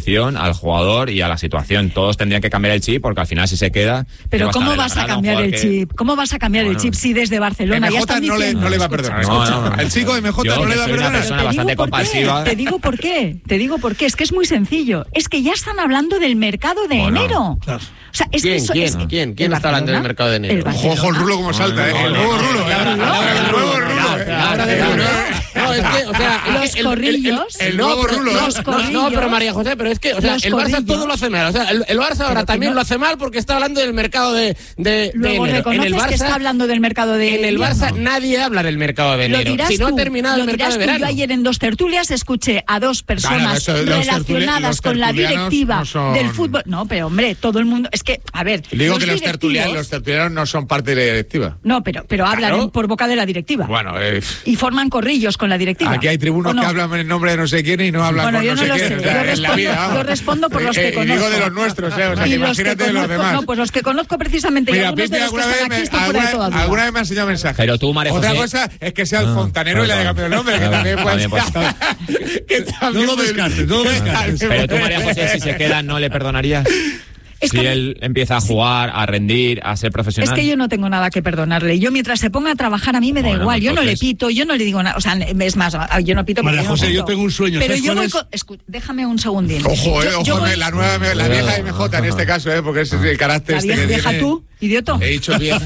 afición, al jugador y a la situación. Todos tendrían que cambiar el chip porque al final si se queda... Pero ¿cómo vas a cambiar el chip? ¿Cómo vas a cambiar el chip si desde Barcelona ya están diciendo? M J no le va a perdonar. No, no, no. El chico de M J no le va a perdonar. Una persona bastante compasiva. Te digo por qué, te digo por qué. Es que es muy sencillo. Es que ya están hablando del mercado de bueno, enero. Claro. O sea, es ¿Quién, que eso, quién, es que quién, quién está hablando del mercado de enero? Ojo, el Rulo como salta, ¿eh? El nuevo Rulo. El nuevo Rulo. No, es que, o sea, los corrillos. El nuevo Rulo. No, pero María José, pero es que, o sea, el Barça todo lo hace mal. O sea, el, el Barça ahora también lo hace mal porque está hablando del mercado de, de, Luego de enero. reconoces En el Barça, que está hablando del mercado de En el Barça nadie habla del mercado de enero. Lo si no tú, ha terminado el mercado de verano. Yo ayer en dos tertulias escuché a dos personas claro, eso, relacionadas con la directiva no son... del fútbol. No, pero hombre, todo el mundo. Es que, a ver. Digo los que los tertulianos, los tertulianos no son parte de la directiva. No, pero, pero hablan Claro. por boca de la directiva. Bueno, eh, Y forman corrillos con la directiva. aquí hay tribunos ¿O no? que hablan en nombre de no sé quién y no hablan Bueno, con yo no no sé lo quién. sé. O Yo sea, en la respondo, vida, yo respondo por los Eh, que eh, conozco. Y digo de los nuestros, ¿eh? O sea, Y que los que imagínate de los conozco- demás. No, pues los que conozco precisamente y Mira, algunos de Pipi los que alguna están vez, aquí me, están fuera de toda alguna, duda. alguna vez me ha enseñado mensajes. Pero tú, María Otra José- cosa es que sea el fontanero Ah, y le haya cambiado el nombre, que claro. también puede También ser. Que también No lo puede- descartes, no lo descartes. Pero tú, María José, si se queda, ¿no le perdonarías? Es si que- él empieza a jugar, a rendir, a ser Es profesional. que yo no tengo nada que perdonarle. Yo mientras se ponga a trabajar a mí me da Bueno, igual. Yo no le entonces- pito, yo no le digo nada. O sea, es más, yo no pito porque María yo no José, yo pito. tengo un sueño, Pero ¿sabes yo cuál voy es? con- escu- déjame un segundín. Ojo, eh, Yo- ojo, yo voy- la nueva, la vieja M J en este caso, eh, porque ese es el carácter La este vieja, que vieja tiene. tú, idioto. He dicho bien.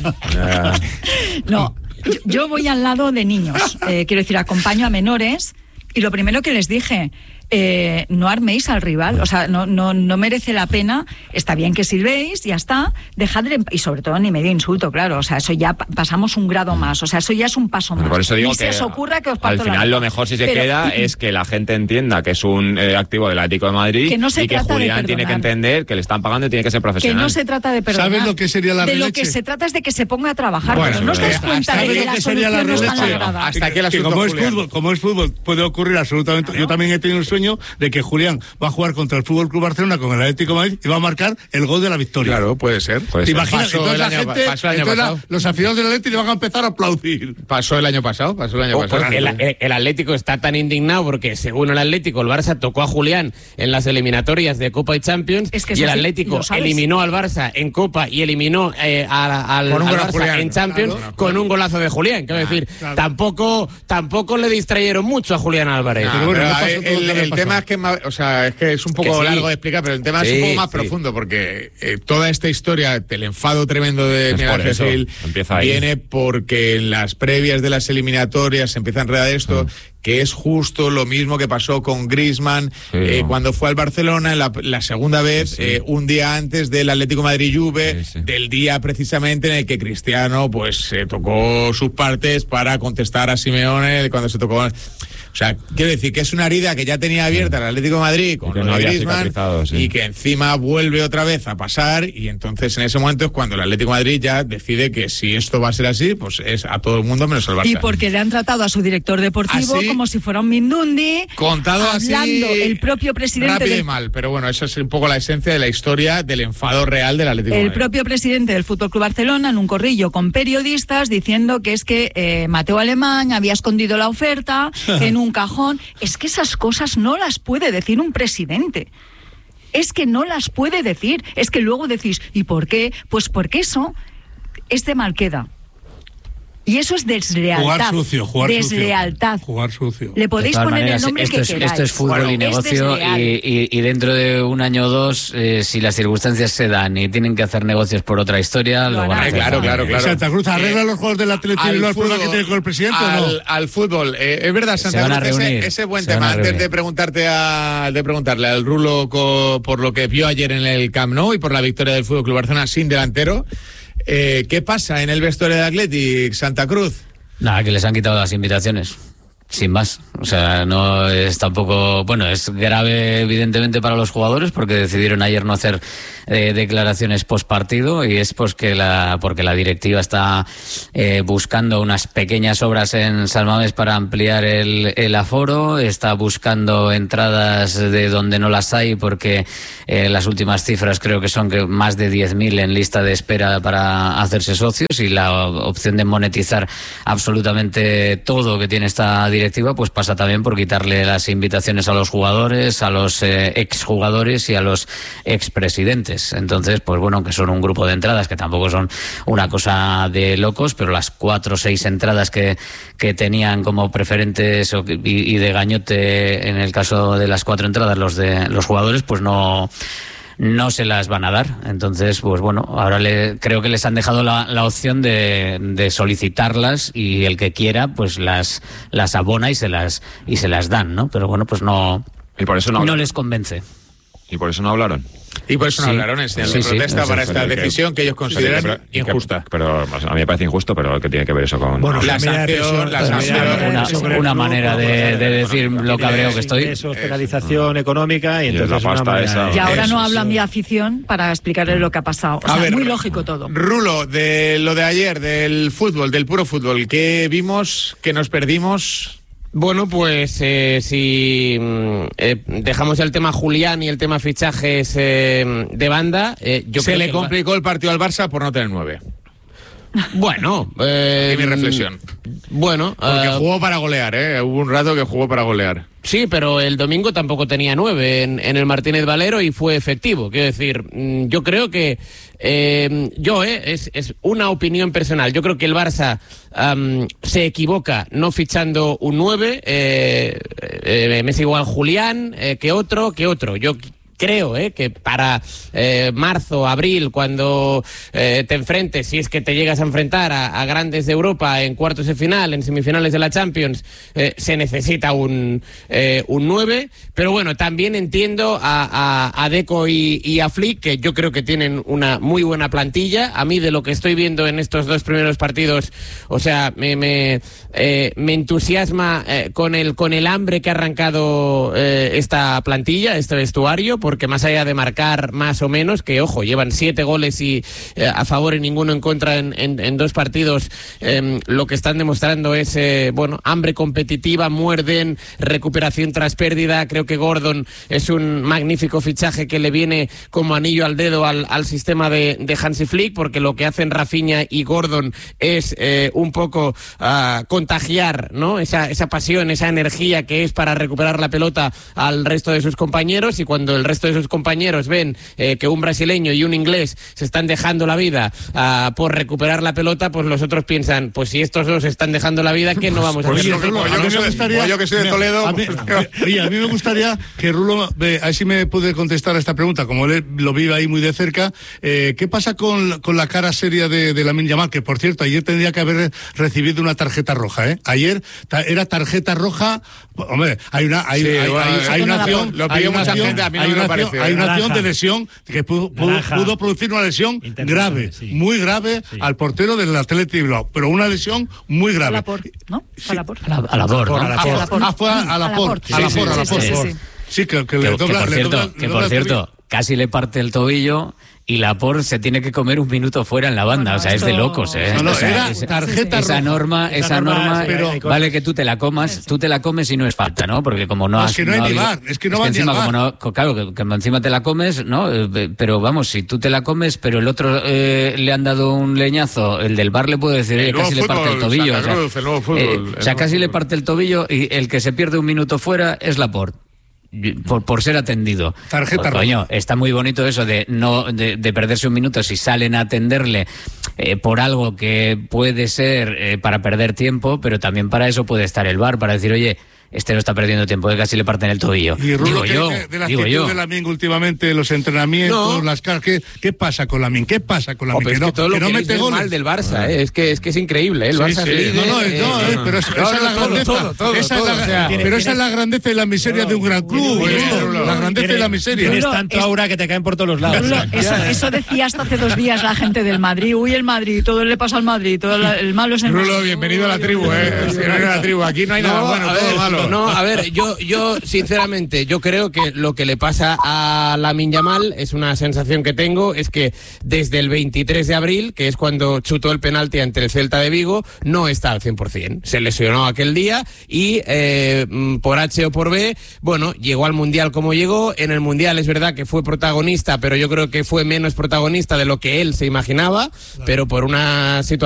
No, yo, yo voy al lado de niños. Eh, quiero decir, acompaño a menores y lo primero que les dije, eh, no arméis al rival, o sea, no, no, no merece la pena. Está bien que silbéis, ya está, dejadle, en- y sobre todo ni medio insulto, claro, o sea, eso ya pa- pasamos un grado más, o sea, eso ya es un paso más. Por eso digo Ni que se os ocurra que os al parto la final boca. lo mejor si se Pero- queda es que la gente entienda que es un eh, activo del Atlético de Madrid Que no se y que trata de Julián tiene que perdonar. entender que le están pagando y tiene que ser Que profesional. no se trata de perdonar. ¿Sabes lo que sería la De lo releche? que se trata es de que se ponga a trabajar, Bueno, pero no os dais eh, cuenta ¿sabes de que lo la que sería la solución no está releche? lograda. Hasta aquí el Que asunto, como es Julián. fútbol, como es fútbol, puede ocurrir absolutamente. Yo también he tenido un sueño de que Julián va a jugar contra el Fútbol Club Barcelona con el Atlético de Madrid y va a marcar el gol de la victoria. Claro, puede ser. Puede ¿Te ser. imaginas? Pasó Entonces el la año- gente, pasó el año entonces la- pasado. los aficionados del Atlético le van a empezar a aplaudir. Pasó el año pasado, pasó el año Oh, pasado. pues el, el- el Atlético está tan indignado porque, según el Atlético, el Barça tocó a Julián en las eliminatorias de Copa y Champions Es que es y el así, Atlético lo sabes. eliminó al Barça en Copa y eliminó eh, a- al, Con un al gol a Barça Julián. en Champions Claro. con un golazo de Julián. Quiero decir, claro. tampoco tampoco le distrayeron mucho a Julián Álvarez. Nah, Pero bueno, pero no pasó el, todo lo que el- le el pasó. tema es que, ma- o sea, es que es un poco Que sí. largo de explicar, pero el tema es Sí, un poco más sí. profundo porque eh, toda esta historia del enfado tremendo de Es Miguel por Ángel eso, Gil empieza ahí. viene porque en las previas de las eliminatorias se empieza a enredar esto, que es justo lo mismo que pasó con Griezmann Sí, eh, no. cuando fue al Barcelona la, la segunda vez, Sí, sí. eh, un día antes del Atlético Madrid-Juve, Sí, sí. del día precisamente en el que Cristiano pues se tocó sus partes para contestar a Simeone cuando se tocó. O sea, quiero decir que es una herida que ya tenía abierta el Atlético de Madrid con Y que lo no de había Griezmann cicatrizado, sí. y que encima vuelve otra vez a pasar y entonces en ese momento es cuando el Atlético de Madrid ya decide que si esto va a ser así, pues es a todo el mundo menos al Barça. Y porque le han tratado a su director deportivo Así, como si fuera un Mindundi. Contado hablando así, el propio presidente rápido y del, mal, pero bueno, esa es un poco la esencia de la historia del enfado real del Atlético de el Madrid. propio presidente del Fútbol Club Barcelona en un corrillo con periodistas diciendo que es que eh, Mateo Alemán había escondido la oferta en un cajón. Es que esas cosas no las puede decir un presidente. Es que no las puede decir. Es que luego decís, ¿y por qué? Pues porque eso es de mal queda. Y eso es deslealtad. Jugar sucio, jugar deslealtad. sucio. Jugar sucio. Le podéis De todas poner maneras, el nombre esto, que es, queráis. esto es fútbol Bueno, y es negocio desleal. y, y- y dentro de un año o dos, eh, si las circunstancias se dan y tienen que hacer negocios por otra historia, lo, Lo van a harán. hacer. Claro, claro, claro. Santa Cruz, ¿arregla Eh, los juegos del Atlético y al los problemas que fútbol, tiene con el presidente o al, no? al fútbol. Eh, es verdad, Se Santa van a Cruz, ese, reunir, ese buen se van tema. a Antes de reunir. preguntarte a, de preguntarle al Rulo co- por lo que vio ayer en el Camp Nou y por la victoria del Fútbol Club Barcelona sin delantero, eh, ¿qué pasa en el vestuario de Athletic Santa Cruz? Nada, que les han quitado las invitaciones. Sin más. O sea, no es tampoco... Bueno, es grave evidentemente para los jugadores porque decidieron ayer no hacer eh, declaraciones postpartido, y es pues que la, porque la directiva está eh, buscando unas pequeñas obras en San Mamés para ampliar el, el aforo, está buscando entradas de donde no las hay porque eh, las últimas cifras creo que son que más de diez mil en lista de espera para hacerse socios, y la opción de monetizar absolutamente todo que tiene esta directiva pues pasa también por quitarle las invitaciones a los jugadores, a los eh, exjugadores y a los expresidentes. Entonces, pues bueno, aunque son un grupo de entradas que tampoco son una cosa de locos, pero las cuatro o seis entradas que, que tenían como preferentes o, y, y de gañote en el caso de las cuatro entradas los de los jugadores, pues no no se las van a dar. Entonces, pues bueno, ahora le, creo que les han dejado la, la opción de, de solicitarlas, y el que quiera pues las las abona y se las y se las dan, ¿no? Pero bueno, pues no, y por eso no, no les convence. Y por eso no hablaron. Y por eso no Sí. hablaron en señal de Sí, sí, protesta eso para fue esta lo que- decisión que ellos consideran Pero- injusta. Pero, pero, a mí me parece injusto, pero ¿qué tiene que ver eso con...? Bueno, La la medida de sanción, presión, la la sanción. medida de Una, presión sobre el una grupo, manera de, de decir lo cabreo que estoy. Ingresos, penalización económica, y Y es entonces la es una pasta manera esa. de- Y ahora Eso, no habla eso. mi afición para explicarle lo que ha pasado. O A sea, ver, muy lógico todo. Rulo, de lo de ayer, del fútbol, del puro fútbol, ¿qué vimos? ¿Qué nos perdimos? Bueno, pues eh, si mm, eh, dejamos el tema Julián y el tema fichajes eh, de banda, eh, yo Se creo le que el Ba- complicó el partido al Barça por no tener nueve. Bueno, eh, Es mi reflexión. Bueno, Porque eh, jugó para golear, ¿eh? Hubo un rato que jugó para golear. sí, pero el domingo tampoco tenía nueve en, en el Martínez Valero y fue efectivo. Quiero decir, mm, yo creo que eh, yo, eh, es, es una opinión personal. Yo creo que el Barça am, se equivoca no fichando un nueve. Eh, eh, me es igual Julián eh, que otro, que otro. Yo creo eh, que para eh, marzo, abril, cuando eh, te enfrentes, si es que te llegas a enfrentar a, a grandes de Europa en cuartos de final, en semifinales de la Champions, eh, se necesita un, eh, un nueve. Pero bueno, también entiendo a, a, a Deco y, y a Flick, que yo creo que tienen una muy buena plantilla. A mí, de lo que estoy viendo en estos dos primeros partidos, o sea, me, me, eh, me entusiasma eh, con, el, con el hambre que ha arrancado eh, esta plantilla, este vestuario, porque más allá de marcar más o menos, que ojo, llevan siete goles y eh, a favor y ninguno en contra en, en, en dos partidos, eh, lo que están demostrando es eh, bueno, hambre competitiva, muerden, recuperación tras pérdida. Creo que Gordon es un magnífico fichaje que le viene como anillo al dedo al, al sistema de, de Hansi Flick, porque lo que hacen Rafinha y Gordon es eh, un poco uh, contagiar, ¿no? Esa, esa pasión, esa energía que es para recuperar la pelota al resto de sus compañeros, y cuando el resto de sus compañeros ven eh, que un brasileño y un inglés se están dejando la vida uh, por recuperar la pelota, pues los otros piensan, pues si estos dos están dejando la vida, ¿qué no vamos a Oye, hacer? Rulo, Pues a yo mí que me soy- gustaría- pues yo que soy de mira, Toledo, a mí- pues- oye, a mí me gustaría que Rulo, ve, a ver si me puede contestar a esta pregunta, como él lo vive ahí muy de cerca. Eh, ¿Qué pasa con, la- con la cara seria de, de Lamine Yamal? Que, por cierto, ayer tendría que haber recibido una tarjeta roja, ¿eh? Ayer ta- era tarjeta roja. Hombre, hay una, hay, Sí, hay, bueno, hay- hay una lo- acción, lo hay pidió una mucha acción- gente, a mí no hay me una lo acción- parece. hay una acción Naranja. de lesión que pudo, pudo- Naranja. pudo producir una lesión Intencional, grave, sí. muy grave Sí. al portero del Atlético de Bilbao, pero una lesión muy A grave. la por, ¿no? A la por. A la, a la por, ¿no? A la Ah, por. fue- ah, fue a, a la por, a la Sí, por, a la sí, por. sí, sí, sí. Sí, que, que Que, le que dobla, por le cierto, dobla- que le por dobla el cierto, tobillo. casi le parte el tobillo, y Laporte se tiene que comer un minuto fuera en la banda. Bueno, o sea, es de esto- locos, ¿eh? No, no, O sea, era esa- tarjeta esa roja. norma, Esa esa norma, norma, pero- eh, vale que tú te la comas, tú te la comes y no es falta, ¿no? Porque como no No, has... es que no hay ha ni habido- bar, es que no va ni encima, al como bar. no, co- claro, que, que encima te la comes, ¿no? Eh, Pero vamos, si tú te la comes, pero el otro eh, le han dado un leñazo, el del bar le puede decir, El oye, nuevo casi le parte el fútbol, tobillo. Santa O sea, Cruz, el nuevo fútbol, eh, el o nuevo sea, casi le fútbol. parte el tobillo, y el que se pierde un minuto fuera es Laporte. Por, por ser atendido. Tarjeta Pues, coño, está muy bonito eso de no de, de perderse un minuto si salen a atenderle eh, por algo que puede ser eh, para perder tiempo, pero también para eso puede estar el V A R, para decir, oye, este no está perdiendo tiempo, que casi le parten el tobillo. Y Rulo, digo ¿qué yo, dice de la digo actitud yo. de Lamine últimamente, los entrenamientos, No. las caras? ¿Qué, qué pasa con Lamine? ¿Qué pasa con Oh, Lamine? pero es que que no, todo lo que no que mete es goles. mal del Barça, ¿eh? es, que, es que es increíble, ¿eh? el Sí, Barça sí. es líder, No, no, eh, no, eh, pero es- no, esa es la no, todo, grandeza. todo, todo, Esa es todo, la- o sea, pero esa es la grandeza y la miseria de un gran club. Muy bien, esto, Rulo. la grandeza y la miseria. Tienes Rulo, tanto es- aura que te caen por todos los lados. Rulo, eso, eso decía hasta hace dos días la gente del Madrid. Uy, el Madrid, todo le pasa al Madrid, todo la- el malo es el Rulo, Madrid. bienvenido a la tribu, ¿eh? Bienvenido a la tribu. Aquí no hay nada No, bueno, a todo ver, malo. Claro, no, a ver, yo, yo sinceramente, yo creo que lo que le pasa a Lamine Yamal es una sensación que tengo, es que desde el veintitrés de abril, que es cuando chutó el penalti ante el Celta de Vigo, no está al cien por ciento. Se lesionó aquel día y eh, por H o por B, bueno, llegó al Mundial como llegó. En el Mundial es verdad que fue protagonista, pero yo creo que fue menos protagonista de lo que él se imaginaba, claro. Pero por una situación